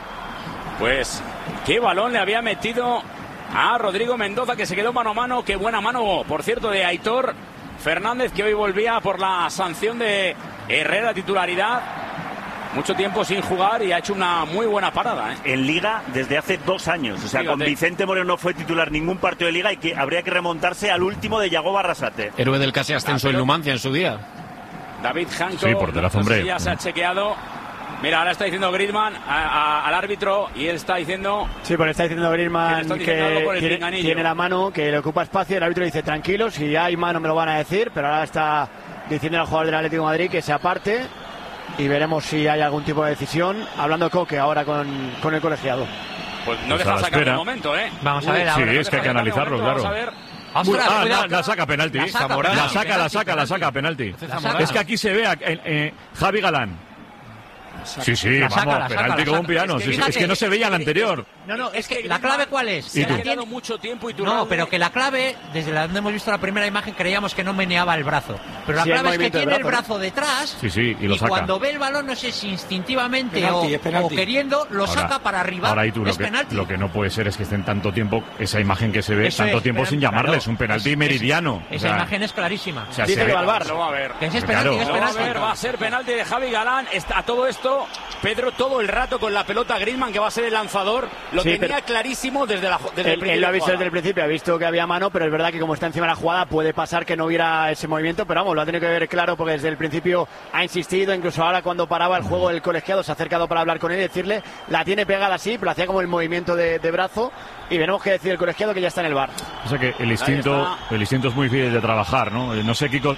Pues qué balón le había metido a Rodrigo Mendoza, que se quedó mano a mano. Qué buena mano, por cierto, de Aitor Fernández, que hoy volvía por la sanción de Herrera, titularidad. Mucho tiempo sin jugar y ha hecho una muy buena parada, ¿eh? En Liga desde hace dos años. O sea, Fíjate. con Vicente Moreno no fue titular ningún partido de Liga y que habría que remontarse al último de Yago Barrasate. Héroe del casi ascenso en Numancia en su día. David Hanco, Sí, porterazo, no sé hombre. si ya se ha chequeado. Mira, ahora está diciendo Griezmann a- a- al árbitro y él está diciendo... Sí, porque está diciendo Que le Griezmann están que, diciendo algo por el tiene, pinganillo. tiene la mano, que le ocupa espacio. El árbitro dice tranquilo, si hay mano me lo van a decir, pero ahora está diciendo al jugador del Atlético de Madrid que se aparte y veremos si hay algún tipo de decisión. Hablando Coque ahora con, con el colegiado. Pues no Pues deja a la sacar espera. de momento, ¿eh? Vamos a ver Sí, ahora. es que hay que analizarlo, Vamos a claro. ver. Ostras, Ah, cuidado. la, la saca penalti. La saca, La penalti, saca, la penalti, saca, la penalti. saca penalti. La saca. Es que aquí se ve a- eh, eh, Javi Galán. Sí, sí, La vamos, saca, la penalti saca, como la un piano. saca. Sí, sí, es que no se veía el anterior. No, no, es que la clave ¿cuál es? Se ¿Y tú? ha quedado mucho tiempo y tú No, pero que la clave, desde la donde hemos visto la primera imagen, creíamos que no meneaba el brazo. Pero la Sí, el clave es que movimiento del tiene el brazo, brazo detrás Sí, sí, y lo y saca. cuando ve el balón, no sé si instintivamente Penalti, o, es penalti. o queriendo, lo Ahora- saca para arriba. Ahora, y tú, lo es que, penalti. lo que no puede ser es que estén tanto tiempo, esa imagen que se ve, Eso tanto es, tiempo sin penalti, llamarle, claro. es un penalti Es- meridiano. Esa O sea, imagen es clarísima. o sea, Dice se que ve- va al bar. Lo va a ver. Que ese es Claro. penalti, es Lo va a penalti. ver, va a ser penalti de Javi Galán. Está, a todo esto, Pedro todo el rato con la pelota Griezmann, que va a ser el lanzador, lo Sí, tenía pero- clarísimo desde, la, desde el Él, principio. él lo ha de la visto desde jugada. el principio, ha visto que había mano, pero es verdad que como está encima de la jugada puede pasar que no hubiera ese movimiento, pero vamos, lo ha tenido que ver claro porque desde el principio ha insistido, incluso ahora cuando paraba el juego el colegiado se ha acercado para hablar con él y decirle, la tiene pegada así, pero hacía como el movimiento de, de brazo y veremos qué decide el colegiado que ya está en el bar. O sea que el instinto, el instinto es muy difícil de trabajar, ¿no? Eh, No sé, Kiko.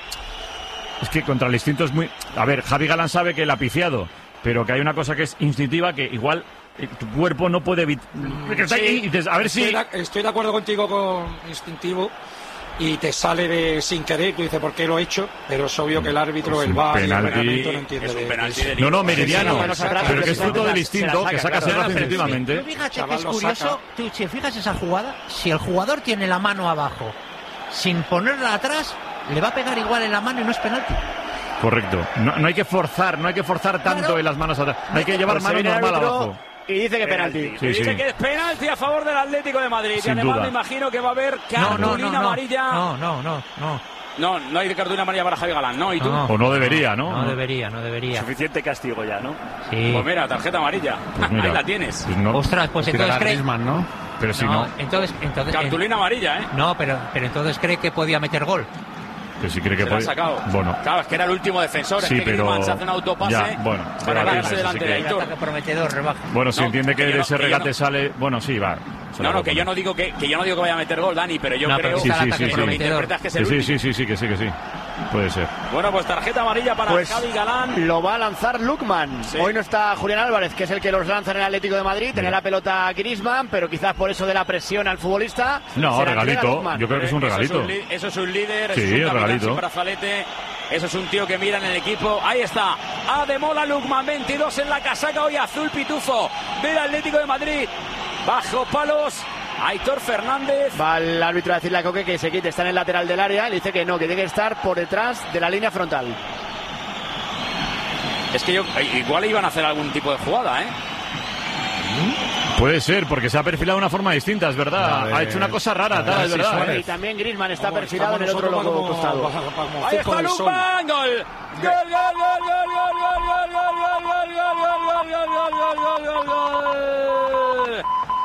Es que contra el instinto es muy. A ver, Javi Galán sabe que él ha piciado, pero que hay una cosa que es instintiva que igual eh, tu cuerpo no puede evitar. Sí, A ver estoy si. de, estoy de acuerdo contigo con instintivo y te sale de sin querer, tú dices por qué lo he hecho, pero es obvio que el árbitro, Es el un V A R y el penalti. reglamento no entiende Es un de- penalti de de eso. No, no, meridiano. manos atrás, Pero que es se fruto la- del se instinto la que saca, sacas el claro. brazo Pero instintivamente. tú fíjate Chaval que es lo curioso, saca. tú, si fijas esa jugada, si el jugador tiene la mano abajo sin ponerla atrás, le va a pegar igual en la mano y no es penalti. Correcto. No, no hay que forzar, no hay que forzar tanto Claro. en las manos atrás. No hay que llevar Pues se mano viene el normal árbitro abajo. y dice que penalti. Sí, Y dice sí. que es penalti a favor del Atlético de Madrid. Sin y además duda. me imagino que va a haber No, no, cartulina no, no, amarilla. no, no, no, no. No, no hay cartulina amarilla para Javi Galán, ¿no? ¿Y tú? No. O no debería, ¿no? No debería, no debería. Suficiente castigo ya, ¿no? Sí. Pues mira, tarjeta amarilla. Pues mira. Ahí la tienes. Pues no. Ostras, pues entonces cree. ¿no? Pero si No, no. entonces, entonces, Cartulina amarilla, ¿eh? no, pero, pero entonces cree que podía meter gol. Que si cree que Se la ha puede. sacado. Bueno. Claro, es que era el último defensor. Sí, es que pero- Griezmann se hace un autopase ya, bueno, para debatible, quedarse sí, delante sí de que- Aitor. Ataque prometedor, rebaja. Bueno, si No, entiende que, que yo de no- ese que yo regate no- sale. Bueno, sí, va. se la No, no, que puedo yo no digo que, que yo no digo que vaya a meter gol, Dani, pero yo No, creo pero Sí, está sí, el sí, ataque sí. que lo que prometedor. interpretas que es Sí, el sí, último. sí, sí, sí, que sí, que sí. Puede ser. Bueno, pues tarjeta amarilla para Pues Javi Galán. lo va a lanzar Lukman. Sí. Hoy no está Julián Álvarez, que es el que los lanza en el Atlético de Madrid. Tenía la pelota Griezmann, pero quizás por eso de la presión al futbolista. No, se la entrega regalito. Lukman. Yo creo que es un Eso regalito. un li- Eso es un líder, Sí, eso es un capitán regalito. sin brazalete. Eso es un tío que mira en el equipo. Ahí está. Ademola Lukman, veintidós en la casaca hoy azul pitufo del Atlético de Madrid. Bajo palos. Aitor Fernández. Va el árbitro a decirle a Coque que se quite, está en el lateral del área. Le dice que no, que tiene que estar por detrás de la línea frontal. Es que yo, igual iban a hacer algún tipo de jugada, ¿eh? Puede ser, porque se ha perfilado de una forma distinta, es verdad. A ver, ha hecho una cosa rara, a ver tal, es si verdad. suena. Y también Griezmann está Vamos, perfilado en el estamos otro nosotros loco como- costado. como- como Ahí circo está del sol. Lukman, gol. Gol, gol, gol, gol, gol, gol, gol, gol, gol, gol, gol, gol, gol, gol, gol, gol, gol, gol.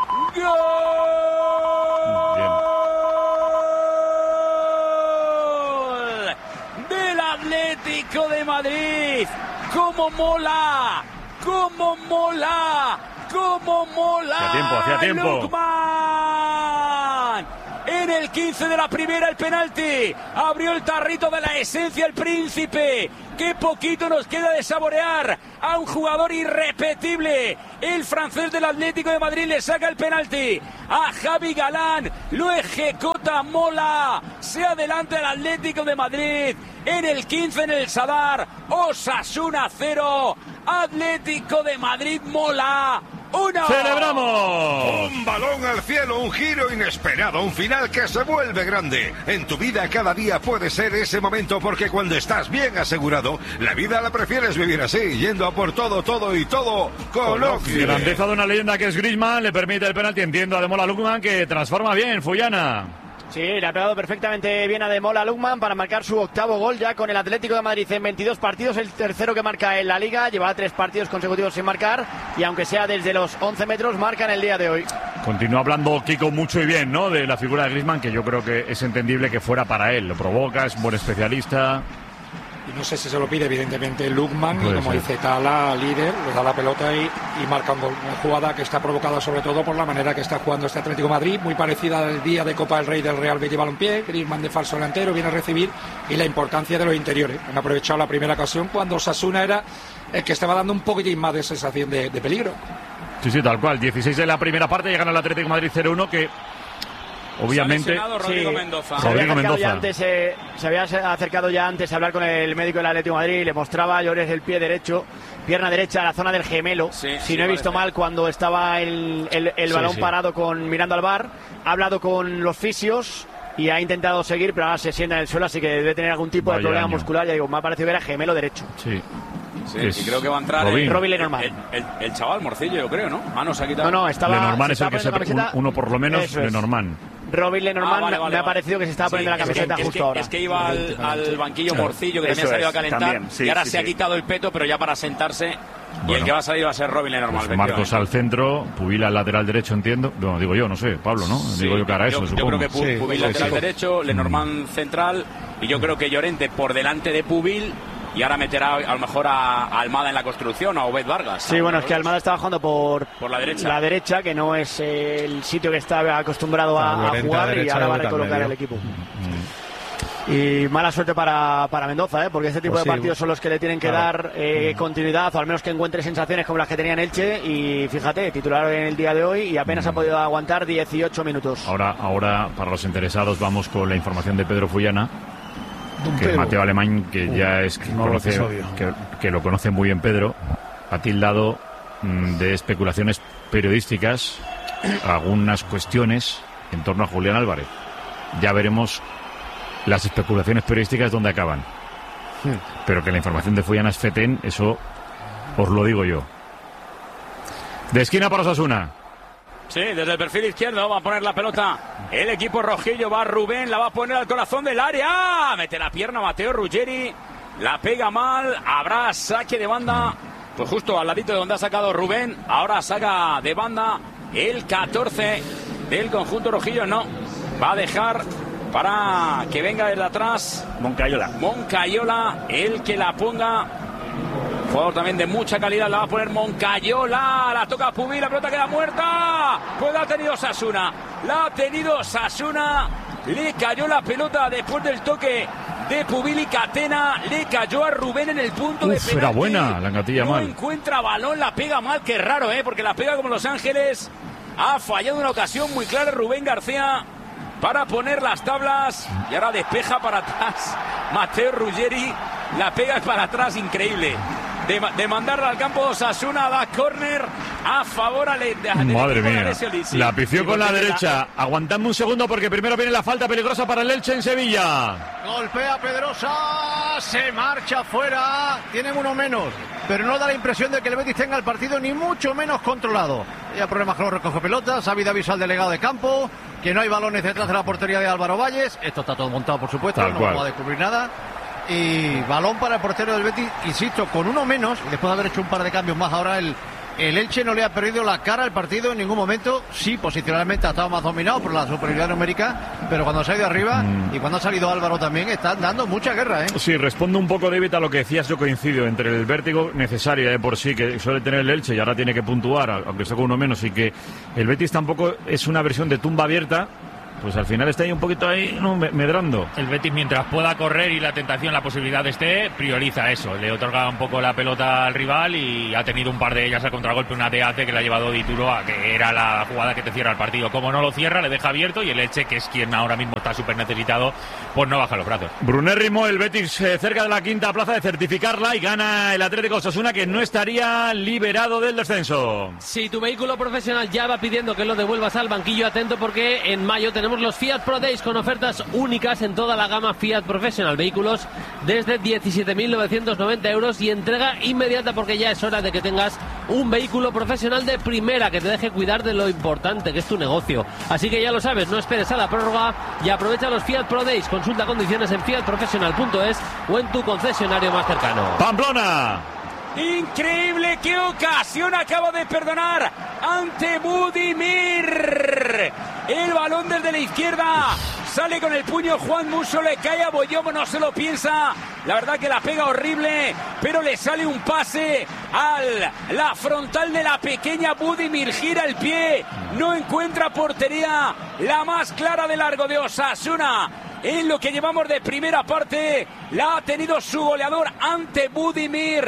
Gol del Atlético de Madrid. ¡Cómo mola! ¡Cómo mola! ¡Cómo mola! Hacía tiempo, hacía tiempo. Lukman. En el quince de la primera el penalti. Abrió el tarrito de la esencia el príncipe. Qué poquito nos queda de saborear a un jugador irrepetible. El francés del Atlético de Madrid le saca el penalti a Javi Galán. Lo ejecuta Mola. Se adelanta el Atlético de Madrid. En el quince en el Sadar. Osasuna cero. Atlético de Madrid Mola. ¡Uno! ¡Celebramos! Un balón al cielo, un giro inesperado, un final que se vuelve grande. En tu vida cada día puede ser ese momento porque cuando estás bien asegurado, la vida la prefieres vivir así, yendo a por todo, todo y todo con Occidente. Grandeza de una leyenda que es Griezmann, le permite el penalti, entiendo a Demola Lukman que transforma bien, Fuyana. Sí, le ha pegado perfectamente bien a Demola Lukman para marcar su octavo gol ya con el Atlético de Madrid en veintidós partidos, el tercero que marca en la Liga, lleva tres partidos consecutivos sin marcar y aunque sea desde los once metros, marca en el día de hoy. Continúa hablando Kiko mucho y bien, ¿no? De la figura de Griezmann, que yo creo que es entendible que fuera para él. Lo provoca, es un buen especialista. Y no sé si se lo pide, evidentemente, Lukman, y Puede como ser. dice Tala, líder, le da la pelota y, y marca un gol. Una jugada que está provocada sobre todo por la manera que está jugando este Atlético de Madrid, muy parecida al día de Copa del Rey del Real Betis Balompié. Griezmann de falso delantero viene a recibir, y la importancia de los interiores. Han aprovechado la primera ocasión cuando Osasuna era el que estaba dando un poquitín más de sensación de, de peligro. Sí, sí, tal cual. dieciséis de la primera parte, llegan al Atlético de Madrid cero uno, que obviamente. Rodrigo Sí, Mendoza. Se había Rodrigo acercado Mendoza. ya antes, eh, se había acercado ya antes a hablar con el médico del Atlético de Madrid, le mostraba llores del pie derecho, pierna derecha, la zona del gemelo. Sí, si sí, no he visto parece. mal, cuando estaba el, el- el Sí, balón sí. parado con mirando al bar, ha hablado con los fisios y ha intentado seguir, pero ahora se sienta en el suelo, así que debe tener algún tipo de Vaya problema año. muscular. Ya digo, me ha parecido ver a gemelo derecho. Sí. Sí, Es y creo que va a entrar Robin. el, Robin el, Lenormand. el, el- el chaval Morcillo, yo creo, ¿no? Ah, no, se ha quitado. No, no, estaba. Lenormand se es el que estaba se. poniendo la un- camiseta. Uno por lo menos, Eso es. Lenormand. Robin Lenormand Ah, vale, vale, me ha vale. parecido que se estaba Sí, poniendo la es que- camiseta es justo que, ahora. Es que iba al, al banquillo Claro. Morcillo, que también Eso salió a es, calentar, también, sí, y ahora sí, se ha sí. quitado el peto, pero ya para sentarse. Y Bueno. el que va a salir va a ser Robin Lenormand. Pues Marcos al centro, Pubila al lateral derecho, entiendo. Bueno, digo yo, no sé, Pablo, ¿no? Sí, digo yo que hará eso, yo, yo supongo. creo que Pu- Sí, Pubil sí, lateral sí. derecho, Lenormand central, y yo creo que Llorente por delante de Pubil, y ahora meterá a lo mejor a, a Almada en la construcción, a Obed Vargas. Sí, bueno, es que Almada estaba jugando por, Por la derecha. la derecha, que no es eh, el sitio que está acostumbrado a, a Llorente a jugar, y derecha, ahora va a Llorente al recolocar medio. el equipo. Y mala suerte para, para Mendoza, ¿eh? Porque este tipo Pues de sí, partidos son los que le tienen que claro. dar eh, continuidad, o al menos que encuentre sensaciones como las que tenía en Elche. Y fíjate, titular en el día de hoy y apenas ha podido aguantar dieciocho minutos. Ahora, ahora, para los interesados, vamos con la información de Pedro Fullana, que Pedro. Mateo Alemán, que Uh, ya es que, nuevo conoce, episodio. que, que lo conoce muy bien Pedro, ha tildado mm, de especulaciones periodísticas algunas cuestiones en torno a Julián Álvarez. Ya veremos las especulaciones periodísticas dónde acaban. Pero que la información de Fullana es fetén, eso os lo digo yo. De esquina para Osasuna. Sí, desde el perfil izquierdo va a poner la pelota el equipo rojillo, va Rubén, la va a poner al corazón del área, mete la pierna Mateo Ruggeri, la pega mal, habrá saque de banda, pues justo al ladito de donde ha sacado Rubén, ahora saca de banda el catorce del conjunto rojillo, no, va a dejar para que venga desde atrás Moncayola. Moncayola, el que la ponga. Jugador también de mucha calidad, la va a poner Moncayola, la toca Pubil, la pelota queda muerta, pues la ha tenido Sasuna, la ha tenido Sasuna, le cayó la pelota después del toque de Pubil y Catena, le cayó a Rubén en el punto de Uf, penalti. era buena la engatilla No mal. encuentra balón, la pega mal, que raro, ¿eh? Porque la pega como Los Ángeles, ha fallado una ocasión muy clara Rubén García para poner las tablas y ahora despeja para atrás Mateo Ruggeri, la pega para atrás, increíble. De, de mandarla al campo de Osasuna, da córner a favor al de, del Madre equipo de mía, Alessio Lisi. la pifió Sí, con la porque derecha. Aguantadme un segundo porque primero viene la falta peligrosa para el Elche en Sevilla. Golpea Pedrosa, se marcha fuera, tienen uno menos, pero no da la impresión de que el Betis tenga el partido ni mucho menos controlado. Hay problemas con los recoge pelotas, ha habido aviso al delegado de campo, que no hay balones detrás de la portería de Álvaro Valles, esto está todo montado por supuesto, Tal no cual. vamos a descubrir nada. Y balón para el portero del Betis, insisto, con uno menos, y después de haber hecho un par de cambios más, ahora el, el Elche no le ha perdido la cara al partido en ningún momento. Sí, posicionalmente ha estado más dominado por la superioridad numérica, pero cuando se ha ido arriba Mm. y cuando ha salido Álvaro también, están dando mucha guerra, ¿eh? Sí, respondo un poco, David, a lo que decías. Yo coincido entre el vértigo necesario de por sí que suele tener el Elche y ahora tiene que puntuar, aunque sea con uno menos, y que el Betis tampoco es una versión de tumba abierta. Pues al final está ahí un poquito ahí, no, me- medrando. El Betis, mientras pueda correr y la tentación, la posibilidad esté, prioriza eso. Le otorga un poco la pelota al rival y ha tenido un par de ellas a contragolpe, una de Ace que le ha llevado Dituro a que era la jugada que te cierra el partido. Como no lo cierra, le deja abierto y el Elche, que es quien ahora mismo está súper necesitado, pues no baja los brazos. Brunérrimo, el Betis eh, cerca de la quinta plaza de certificarla y gana el Atlético Osasuna, que no estaría liberado del descenso. Si tu vehículo profesional ya va pidiendo que lo devuelvas al banquillo, atento porque en mayo tenemos los Fiat Pro Days con ofertas únicas en toda la gama Fiat Professional. Vehículos desde diecisiete mil novecientos noventa euros y entrega inmediata porque ya es hora de que tengas un vehículo profesional de primera que te deje cuidar de lo importante que es tu negocio. Así que ya lo sabes, no esperes a la prórroga y aprovecha los Fiat Pro Days. Consulta condiciones en fiat professional punto es o en tu concesionario más cercano. ¡Pamplona! Increíble, qué ocasión acaba de perdonar ante Budimir. El balón desde la izquierda sale con el puño Juan Musso, le cae a Boyomo, no se lo piensa. La verdad que la pega horrible, pero le sale un pase al la frontal de la pequeña Budimir, gira el pie, no encuentra portería, la más clara de largo de Osasuna. En lo que llevamos de primera parte, la ha tenido su goleador ante Budimir.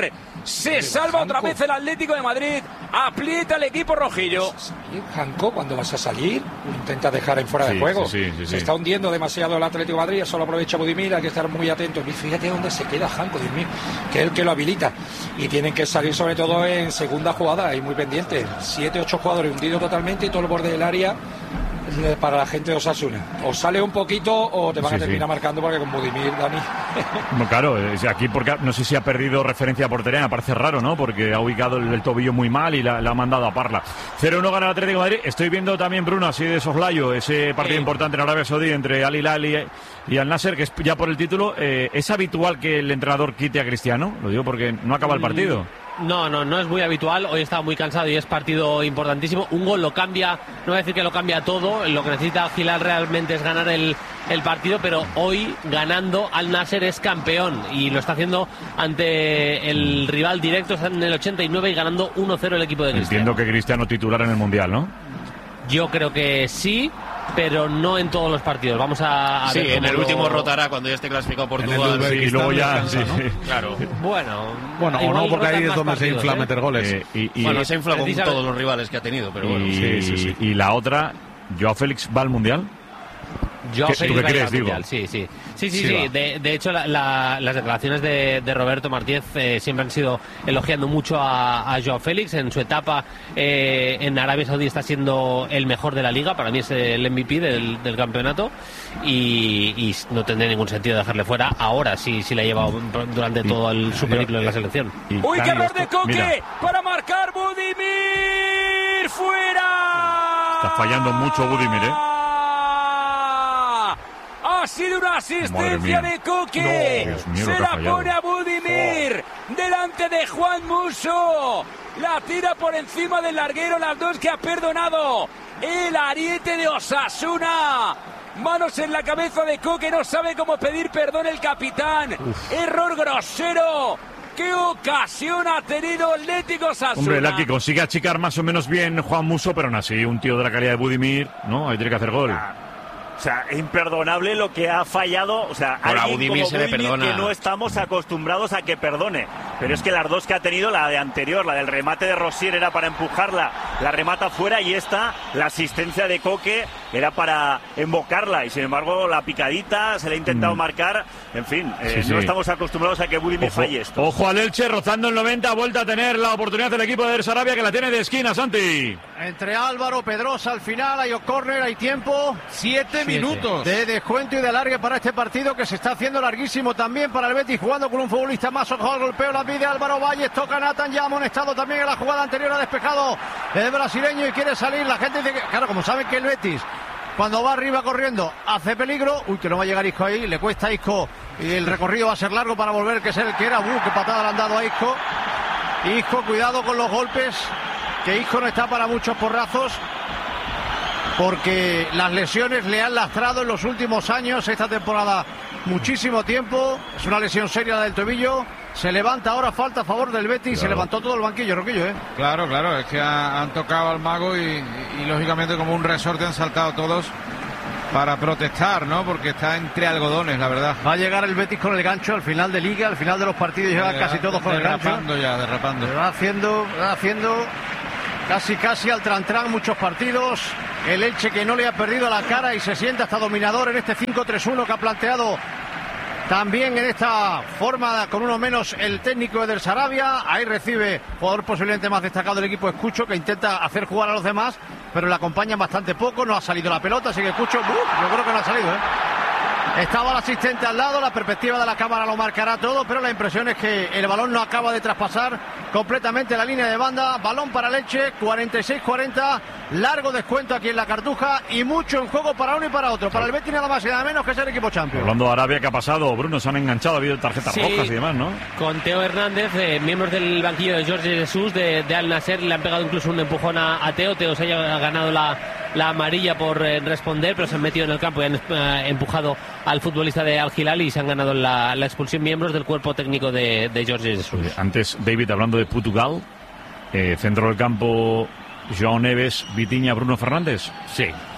Se salva otra vez el Atlético de Madrid. Aprieta el equipo rojillo. Janko, cuando vas a salir, intenta dejar en fuera Sí, de juego. sí, sí, sí, se sí. está hundiendo demasiado el Atlético de Madrid. Solo aprovecha Budimir. Hay que estar muy atentos. Y fíjate dónde se queda Janko, Dios mío, que es el que lo habilita. Y tienen que salir sobre todo en segunda jugada. Y muy pendiente. Siete, ocho jugadores hundidos totalmente y todo el borde del área para la gente de Osasuna. O sale un poquito o te van Sí, a terminar sí. marcando, porque con Budimir, Dani. No, claro, es aquí porque no sé si ha perdido referencia a portería, me parece raro, ¿no? Porque ha ubicado el, el tobillo muy mal y la, la ha mandado a Parla. cero uno gana el Atlético de Madrid. Estoy viendo también, Bruno, así de soslayo, ese partido Sí. importante en Arabia Saudí entre Al Hilal y, y Al Nasser, que es ya por el título. Eh, ¿Es habitual que el entrenador quite a Cristiano? Lo digo porque no acaba el partido. No, no, no es muy habitual. Hoy estaba muy cansado y es partido importantísimo. Un gol lo cambia, no voy a decir que lo cambia todo. Lo que necesita Gilal realmente es ganar el, el partido, pero hoy ganando Al Nasser es campeón y lo está haciendo ante el rival directo. Está en el ochenta y nueve y ganando uno cero el equipo de Cristiano. Entiendo que Cristiano titular en el Mundial, ¿no? Yo creo que sí, pero no en todos los partidos. Vamos a, a Sí, ver en cómo el lo- último rotará cuando ya esté clasificado Portugal. Sí, y luego ya, descansa, sí. ¿no? Claro. Bueno, Bueno, o igual no, porque ahí rotan es más donde se partidos, infla ¿eh? meter goles. Eh, y, y- Bueno, se infla con precisamente- todos los rivales que ha tenido, pero bueno. y, Sí, sí, sí. y la otra, ¿Joao Félix va al Mundial? Yo ¿Qué- Félix tú qué va a ir crees, al digo? Mundial, Sí, sí. Sí, sí, Sí, sí. va. De, de hecho, la- la- las declaraciones de, de Roberto Martínez eh, siempre han sido elogiando mucho a, a Joao Félix. En su etapa eh, en Arabia Saudí está siendo el mejor de la liga. Para mí es el M V P del, del campeonato. Y, y no tendría ningún sentido dejarle fuera ahora, si, si la ha llevado durante todo el su periplo en la selección. Uy, qué error de Coque para marcar Budimir. ¡Fuera! Está fallando mucho Budimir, ¿eh? Ha sido una asistencia Madre mía. de Coque. No, Dios mío, lo Se que ha la fallado. pone a Budimir delante de Juan Musso. La tira por encima del larguero, las dos que ha perdonado el ariete de Osasuna. Manos en la cabeza de Coque, no sabe cómo pedir perdón el capitán. Error grosero. ¡Qué ocasión ha tenido Atlético Osasuna! Hombre, la que consigue achicar más o menos bien Juan Musso, pero aún así, un tío de la calidad de Budimir, ¿no? Ahí tiene que hacer gol. O sea, imperdonable lo que ha fallado. O sea, Ahora, alguien Budimir como se le Budimir perdona. que no estamos acostumbrados a que perdone. Pero es que las dos que ha tenido, la de anterior, la del remate de Rosier era para empujarla, la remata fuera, y esta, la asistencia de Coque, era para embocarla. Y sin embargo, la picadita, se le ha intentado Mm. marcar. En fin, eh, Sí, sí. no estamos acostumbrados a que Budimir Ojo, falle esto. ojo al Elche, rozando el noventa, vuelta a tener la oportunidad del equipo de Sarabia, que la tiene de esquina, Santi. Entre Álvaro, Pedrosa al final, hay córner, hay tiempo. Siete minutos. De descuento y de alargue para este partido que se está haciendo larguísimo también para el Betis, jugando con un futbolista más. Ojo al golpeo, la pide Álvaro Valles, toca Nathan, ya amonestado también en la jugada anterior, ha despejado el brasileño y quiere salir. La gente dice que, claro, como saben que el Betis, cuando va arriba corriendo, hace peligro. Uy, que no va a llegar Isco ahí, le cuesta a Isco y el recorrido va a ser largo para volver, que es el que era. Uh, qué patada le han dado a Isco. Isco, cuidado con los golpes, que Isco no está para muchos porrazos, porque las lesiones le han lastrado en los últimos años, esta temporada muchísimo tiempo. Es una lesión seria la del tobillo. Se levanta ahora, falta a favor del Betis. Claro. Se levantó todo el banquillo, Roquillo, ¿eh? Claro, claro, es que ha- han tocado al mago y, y, y, lógicamente como un resorte han saltado todos para protestar, ¿no? Porque está entre algodones, la verdad. Va a llegar el Betis con el gancho al final de Liga, al final de los partidos llega casi todos con el gancho. Derrapando ya, derrapando. Le va haciendo, va haciendo casi casi al trantrán muchos partidos. El Elche, que no le ha perdido la cara y se siente hasta dominador en este cinco tres uno que ha planteado también en esta forma, con uno menos, el técnico del Sarabia. Ahí recibe jugador posiblemente más destacado del equipo, Escucho, que intenta hacer jugar a los demás, pero le acompañan bastante poco. No ha salido la pelota, así que Escucho, ¡uh! Yo creo que no ha salido, ¿eh? Estaba el asistente al lado, la perspectiva de la cámara lo marcará todo, pero la impresión es que el balón no acaba de traspasar completamente la línea de banda. Balón para Leche, cuarenta y seis cuarenta, largo descuento aquí en la Cartuja y mucho en juego para uno y para otro. Para el Betis nada más y nada menos que ser equipo champion. Hablando de Arabia, ¿qué ha pasado? Bruno, se han enganchado, ha habido tarjetas Sí. rojas y demás, ¿no? Con Teo Hernández, eh, miembros del banquillo de Jorge Jesús de, de Al Nasser, le han pegado incluso un empujón a, a Teo. Teo se haya ganado la, la amarilla por eh, responder, pero se han metido en el campo y han eh, empujado al futbolista de Al Hilal y se han ganado la, la expulsión miembros del cuerpo técnico de, de Jorge Jesús. Antes, David, hablando de Portugal, eh, centro del campo, João Neves, Vitinha, Bruno Fernández. Sí. Sí,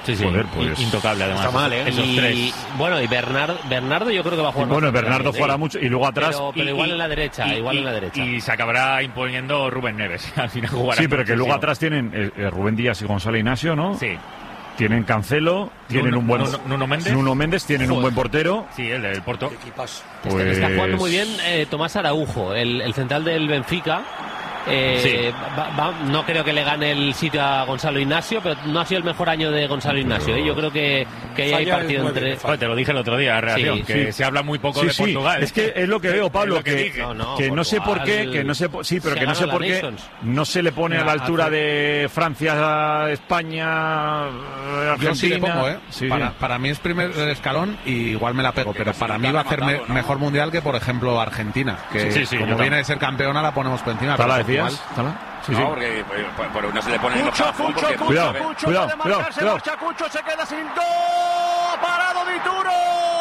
Sí, sí. Joder, pues. Intocable, además. Está mal, ¿eh? Esos y, tres. Bueno, y Bernardo, Bernardo yo creo que va a jugar. Bueno, Bernardo fuera juega mucho y luego atrás. Pero, pero y, igual en la derecha, y, igual y, en la derecha. Y se acabará imponiendo Rubén Neves. Al final jugará. Sí, pero que muchísimo. luego atrás tienen eh, eh, Rubén Díaz y Gonzalo Ignacio, ¿no? Sí. Tienen Cancelo, tienen Nuno, un buen. Nuno, Nuno Méndez. Nuno Méndez, tienen Joder. un buen portero. Sí, el del Porto. Pues... Está jugando muy bien eh, Tomás Araujo, el, el central del Benfica. Eh, Sí. va, va, no creo que le gane el sitio a Gonzalo Ignacio, pero no ha sido el mejor año de Gonzalo Ignacio. ¿eh? Yo creo que, que ahí hay Falla el partido nueve, entre. Joder, te lo dije el otro día, reacción, Sí, que sí. se habla muy poco Sí, de sí, Portugal. es que es lo que veo, Pablo, Es lo que que, dije. No, no, que no sé por qué, Portugal que no sé, po- sí, pero se que no sé ganó por la qué Nations. no se le pone a la Mira, altura hace- de Francia, España, eh, Argentina. Yo sí le pongo, ¿eh? Sí, para, sí. para mí es primer escalón y igual me la pego, pero para mí va a hacer me- mejor mundial que, por ejemplo, Argentina, que Sí, sí, yo como también. viene de ser campeona la ponemos por encima. ¿Tala pero decías? Portugal- ¿Tala? Sí, no, sí. porque por, por- no se le pone en los Cucho, calafón Cucho, porque Cucho, Cuidado, Cucho, cuidado, puede cuidado, marcar, se cuidado. marcha Cucho, se queda sin dos, parado Dituro.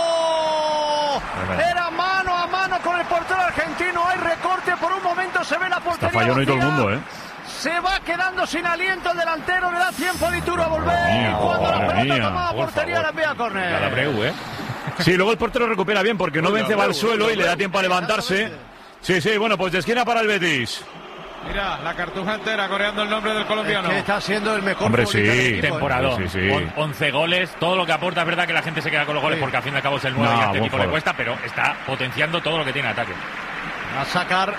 Era mano a mano con el portero argentino, hay recorte, por un momento se ve la portería Está fallando y todo el vacía. mundo, ¿eh? Se va quedando sin aliento el delantero, le da tiempo a Dituro a volver. Madre mía, Cuando la madre pelota mía, toma la por portería, favor. la envía a córner. La Breu, ¿eh? Sí, luego el portero recupera bien porque no Uy, vence la va al Breu, suelo la y le da Breu. tiempo a levantarse. Sí, sí, bueno, pues de esquina para el Betis. Mira, la cartuja entera coreando el nombre del colombiano. Es que está siendo el mejor Hombre, futbolista sí. del equipo, ¿eh? Temporada. Sí, sí, sí. On- once goles, todo lo que aporta. Es verdad que la gente se queda con los goles Sí. porque al fin y al cabo es el nueve No, y a este buen equipo le jugador. cuesta, pero está potenciando todo lo que tiene ataque. A sacar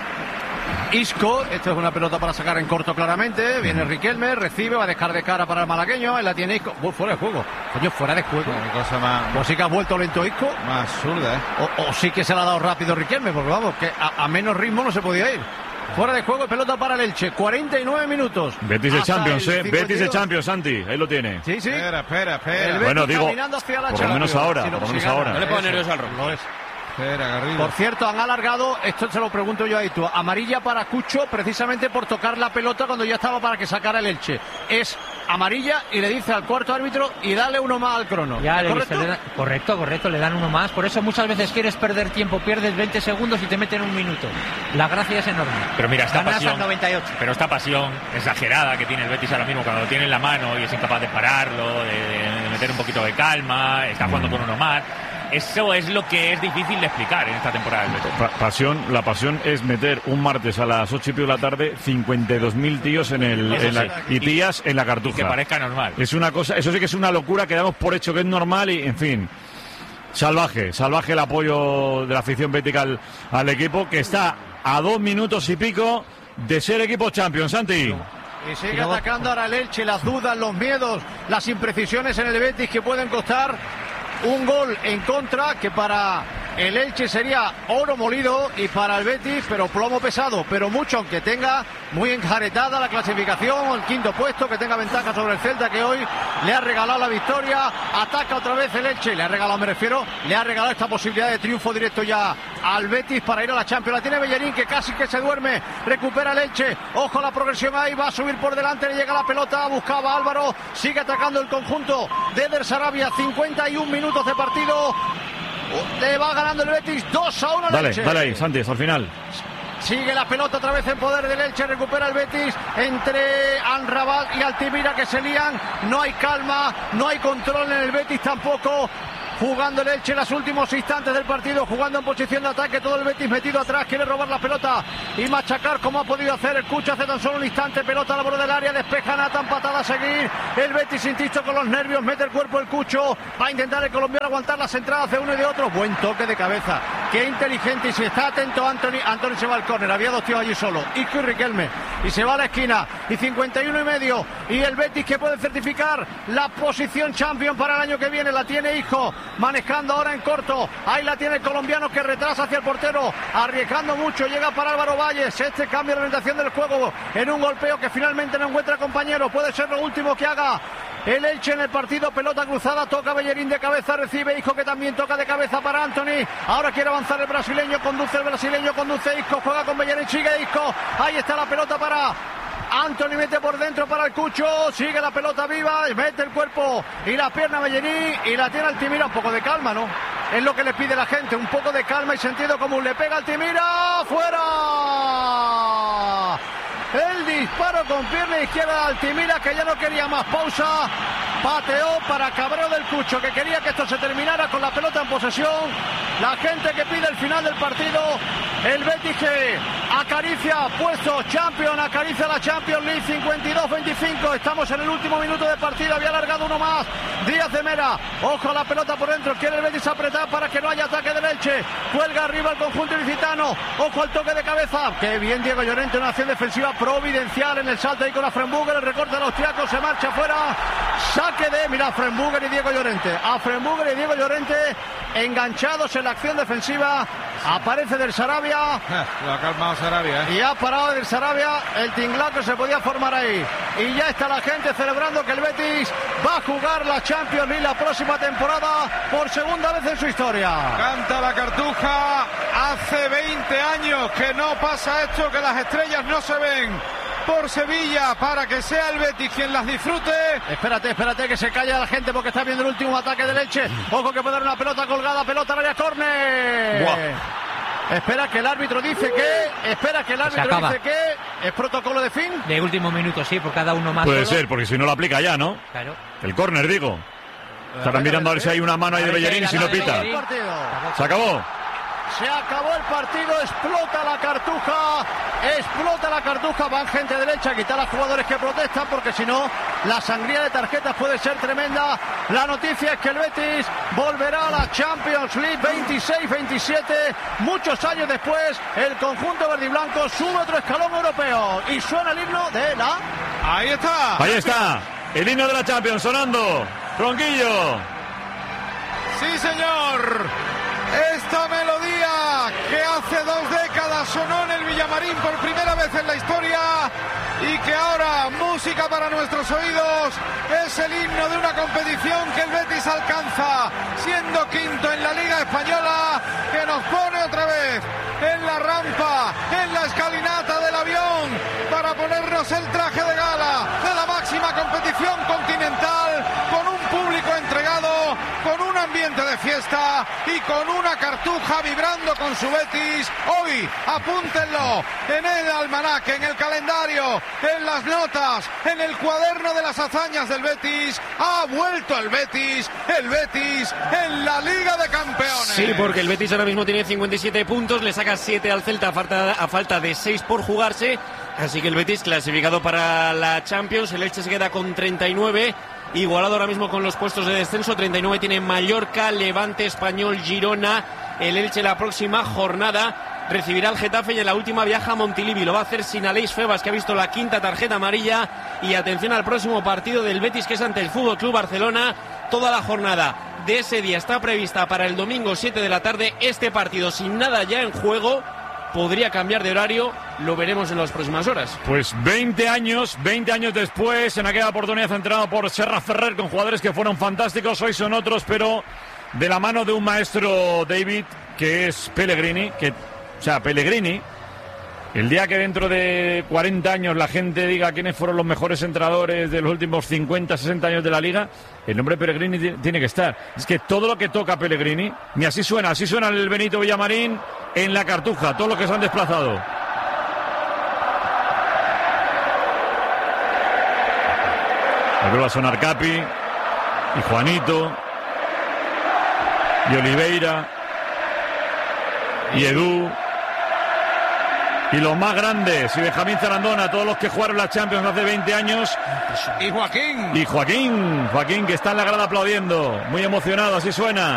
Isco, esto es una pelota para sacar en corto claramente, viene Riquelme, recibe, va a dejar de cara para el malagueño, ahí la tiene Isco, Uy, fuera de juego, coño, fuera de juego. Qué cosa más, Pues sí que ha vuelto lento Isco, más absurda, ¿eh? o, o sí que se la ha dado rápido Riquelme, porque vamos, que a, a menos ritmo no se podía ir. Fuera de juego, pelota para el Elche, cuarenta y nueve minutos. Betis de Hasta Champions, el ¿eh? Betis de cincuenta y dos. Champions, Santi, ahí lo tiene. Sí, sí. Espera, espera, El espera. Betis Bueno, digo, caminando hacia la por lo menos Champions. ahora, Si lo- por lo si menos gana. ahora. No le pongo Eso. nervioso al Rojo. Lo es. Espera, Garrido. Por cierto, han alargado, esto se lo pregunto yo a Itu, amarilla para Cucho precisamente por tocar la pelota cuando ya estaba para que sacara el Elche. Es amarilla y le dice al cuarto árbitro y dale uno más al crono. Ya ¿Es le correcto? dice, le da- correcto, correcto, le dan uno más. Por eso muchas veces quieres perder tiempo, pierdes veinte segundos y te meten un minuto. La gracia es enorme. Pero mira, esta Ganas pasión, al noventa y ocho. pero esta pasión exagerada que tiene el Betis ahora mismo cuando lo tiene en la mano y es incapaz de pararlo, de, de meter un poquito de calma, está jugando con uno más. Eso es lo que es difícil de explicar en esta temporada del Betis. Pa- pasión, la pasión es meter un martes a las ocho y pico de la tarde cincuenta y dos mil tíos en el Eso en la- sí. y tías en la cartuja. Y que parezca normal. Es una cosa, eso sí que es una locura que damos por hecho que es normal y, en fin, salvaje, salvaje el apoyo de la afición bética al, al equipo que está a dos minutos y pico de ser equipo Champions, Santi. Y sigue atacando ahora el Elche, las dudas, los miedos, las imprecisiones en el Betis que pueden costar un gol en contra que para el Elche sería oro molido y para el Betis, pero plomo pesado, pero mucho, aunque tenga muy enjaretada la clasificación, el quinto puesto, que tenga ventaja sobre el Celta, que hoy le ha regalado la victoria, ataca otra vez el Elche, le ha regalado, me refiero, le ha regalado esta posibilidad de triunfo directo ya al Betis para ir a la Champions. La tiene Bellerín, que casi que se duerme, recupera el Elche, ojo a la progresión ahí, va a subir por delante, le llega la pelota, buscaba Álvaro, sigue atacando el conjunto de Eder Sarabia, cincuenta y un minutos de partido. Le va ganando el Betis dos a uno al Dale, Elche. dale ahí, Santi, hasta el final. Sigue la pelota otra vez en poder del Elche, recupera el Betis entre Anrabat y Altimira que se lían, no hay calma, no hay control en el Betis tampoco. Jugando el Elche en los últimos instantes del partido, jugando en posición de ataque, todo el Betis metido atrás, quiere robar la pelota y machacar como ha podido hacer el Cucho hace tan solo un instante, pelota al borde del área, despeja Nathan, patada a seguir, el Betis insisto con los nervios, mete el cuerpo el Cucho, va a intentar el colombiano aguantar las entradas de uno y de otro, buen toque de cabeza, qué inteligente, y si está atento Anthony, Anthony se va al córner, había dos tíos allí solo, Isco y Riquelme, y se va a la esquina, y cincuenta y uno y medio, y el Betis que puede certificar la posición champion para el año que viene, la tiene Isco, manejando ahora en corto, ahí la tiene el colombiano que retrasa hacia el portero, arriesgando mucho, llega para Álvaro Valles, este cambio de orientación del juego en un golpeo que finalmente no encuentra compañero, puede ser lo último que haga el Elche en el partido, pelota cruzada, toca Bellerín de cabeza, recibe Isco que también toca de cabeza para Anthony, ahora quiere avanzar el brasileño, conduce el brasileño, conduce Isco, juega con Bellerín, sigue Isco, ahí está la pelota para Anthony, mete por dentro para el Cucho, sigue la pelota viva, mete el cuerpo y la pierna Bellerín y la tiene Altimira, un poco de calma, ¿no? Es lo que le pide la gente, un poco de calma y sentido común, le pega Altimira, ¡fuera! El disparo con pierna izquierda de Altimira que ya no quería más pausa pateó para cabreo del Cucho, que quería que esto se terminara con la pelota en posesión. La gente que pide el final del partido, el Betis que acaricia puesto Champions, acaricia la Champions League. Cincuenta y dos veinticinco, estamos en el último minuto de partido, había alargado uno más Díaz de Mera, ojo a la pelota por dentro, quiere el Betis apretar para que no haya ataque del Elche, cuelga arriba el conjunto ilicitano, ojo al toque de cabeza, qué bien Diego Llorente, una acción defensiva providencial en el salto ahí con Afrenburger, el recorte del austriaco, se marcha fuera, saque de, mira, Afrenburger y Diego Llorente, Afrenburger y Diego Llorente enganchados en la acción defensiva, aparece del Sarabia, lo ha calmado Sarabia, ¿eh? Y ha parado del Sarabia el tinglado que se podía formar ahí, y ya está la gente celebrando que el Betis va a jugar la Champions League la próxima temporada por segunda vez en su historia. Canta la Cartuja, hace veinte años que no pasa esto, que las estrellas no se ven por Sevilla, para que sea el Betis quien las disfrute. Espérate, espérate que se calla la gente porque está viendo el último ataque del Elche. Ojo que puede dar una pelota colgada, pelota al área, córner. Buah. Espera que el árbitro dice que, espera que el árbitro dice que es protocolo de fin. De último minuto, sí, por cada uno más. Puede solo. ser, porque si no lo aplica ya, ¿no? Claro. El córner, digo. Estarán mirando a ver si hay una mano ahí de Bellerín y si no pita. Se acabó. Se acabó el partido, explota la Cartuja, explota la Cartuja, van gente derecha a quitar a jugadores que protestan porque si no la sangría de tarjetas puede ser tremenda. La noticia es que el Betis volverá a la Champions League veintiséis veintisiete, muchos años después el conjunto verde y blanco sube otro escalón europeo y suena el himno de la... Ahí está. Ahí está, el himno de la Champions sonando, Ronquillo. Sí, señor. Esta melodía que hace dos décadas sonó en el Villamarín por primera vez en la historia y que ahora, música para nuestros oídos, es el himno de una competición que el Betis alcanza, siendo quinto en la Liga Española, que nos pone otra vez en la rampa, en la escalinata del avión, para ponernos el traje de gala de la máxima competición continental, con un público entregado, con un ambiente de fiesta y con una Cartuja vibrando con su Betis. Hoy, apúntenlo en el almanaque, en el calendario, en las notas, en el cuaderno de las hazañas del Betis. Ha vuelto el Betis, el Betis en la Liga de Campeones. Sí, porque el Betis ahora mismo tiene cincuenta y siete puntos, le saca siete al Celta a falta, a falta de seis por jugarse. Así que el Betis clasificado para la Champions, el Elche se queda con treinta y nueve. Igualado ahora mismo con los puestos de descenso, treinta y nueve tiene Mallorca, Levante, Español, Girona. El Elche la próxima jornada recibirá al Getafe y en la última viaja a Montilivi. Lo va a hacer sin Aleix Febas, que ha visto la quinta tarjeta amarilla. Y atención al próximo partido del Betis, que es ante el Fútbol Club Barcelona. Toda la jornada de ese día está prevista para el domingo siete de la tarde. Este partido sin nada ya en juego podría cambiar de horario, lo veremos en las próximas horas. Pues veinte años, veinte años después, en aquella oportunidad entrenado por Serra Ferrer con jugadores que fueron fantásticos, hoy son otros, pero de la mano de un maestro, David, que es Pellegrini, que, o sea, Pellegrini, el día que dentro de cuarenta años la gente diga quiénes fueron los mejores entrenadores de los últimos cincuenta, sesenta años de la Liga, el nombre Pellegrini tiene que estar. Es que todo lo que toca Pellegrini, ni así suena, así suena el Benito Villamarín en la Cartuja, todos los que se han desplazado. Vuelve a sonar Capi y Juanito y Oliveira y Edu y los más grandes y Benjamín Zarandona, todos los que jugaron la Champions hace veinte años. Y Joaquín. Y Joaquín, Joaquín que está en la grada aplaudiendo, muy emocionado, así suena.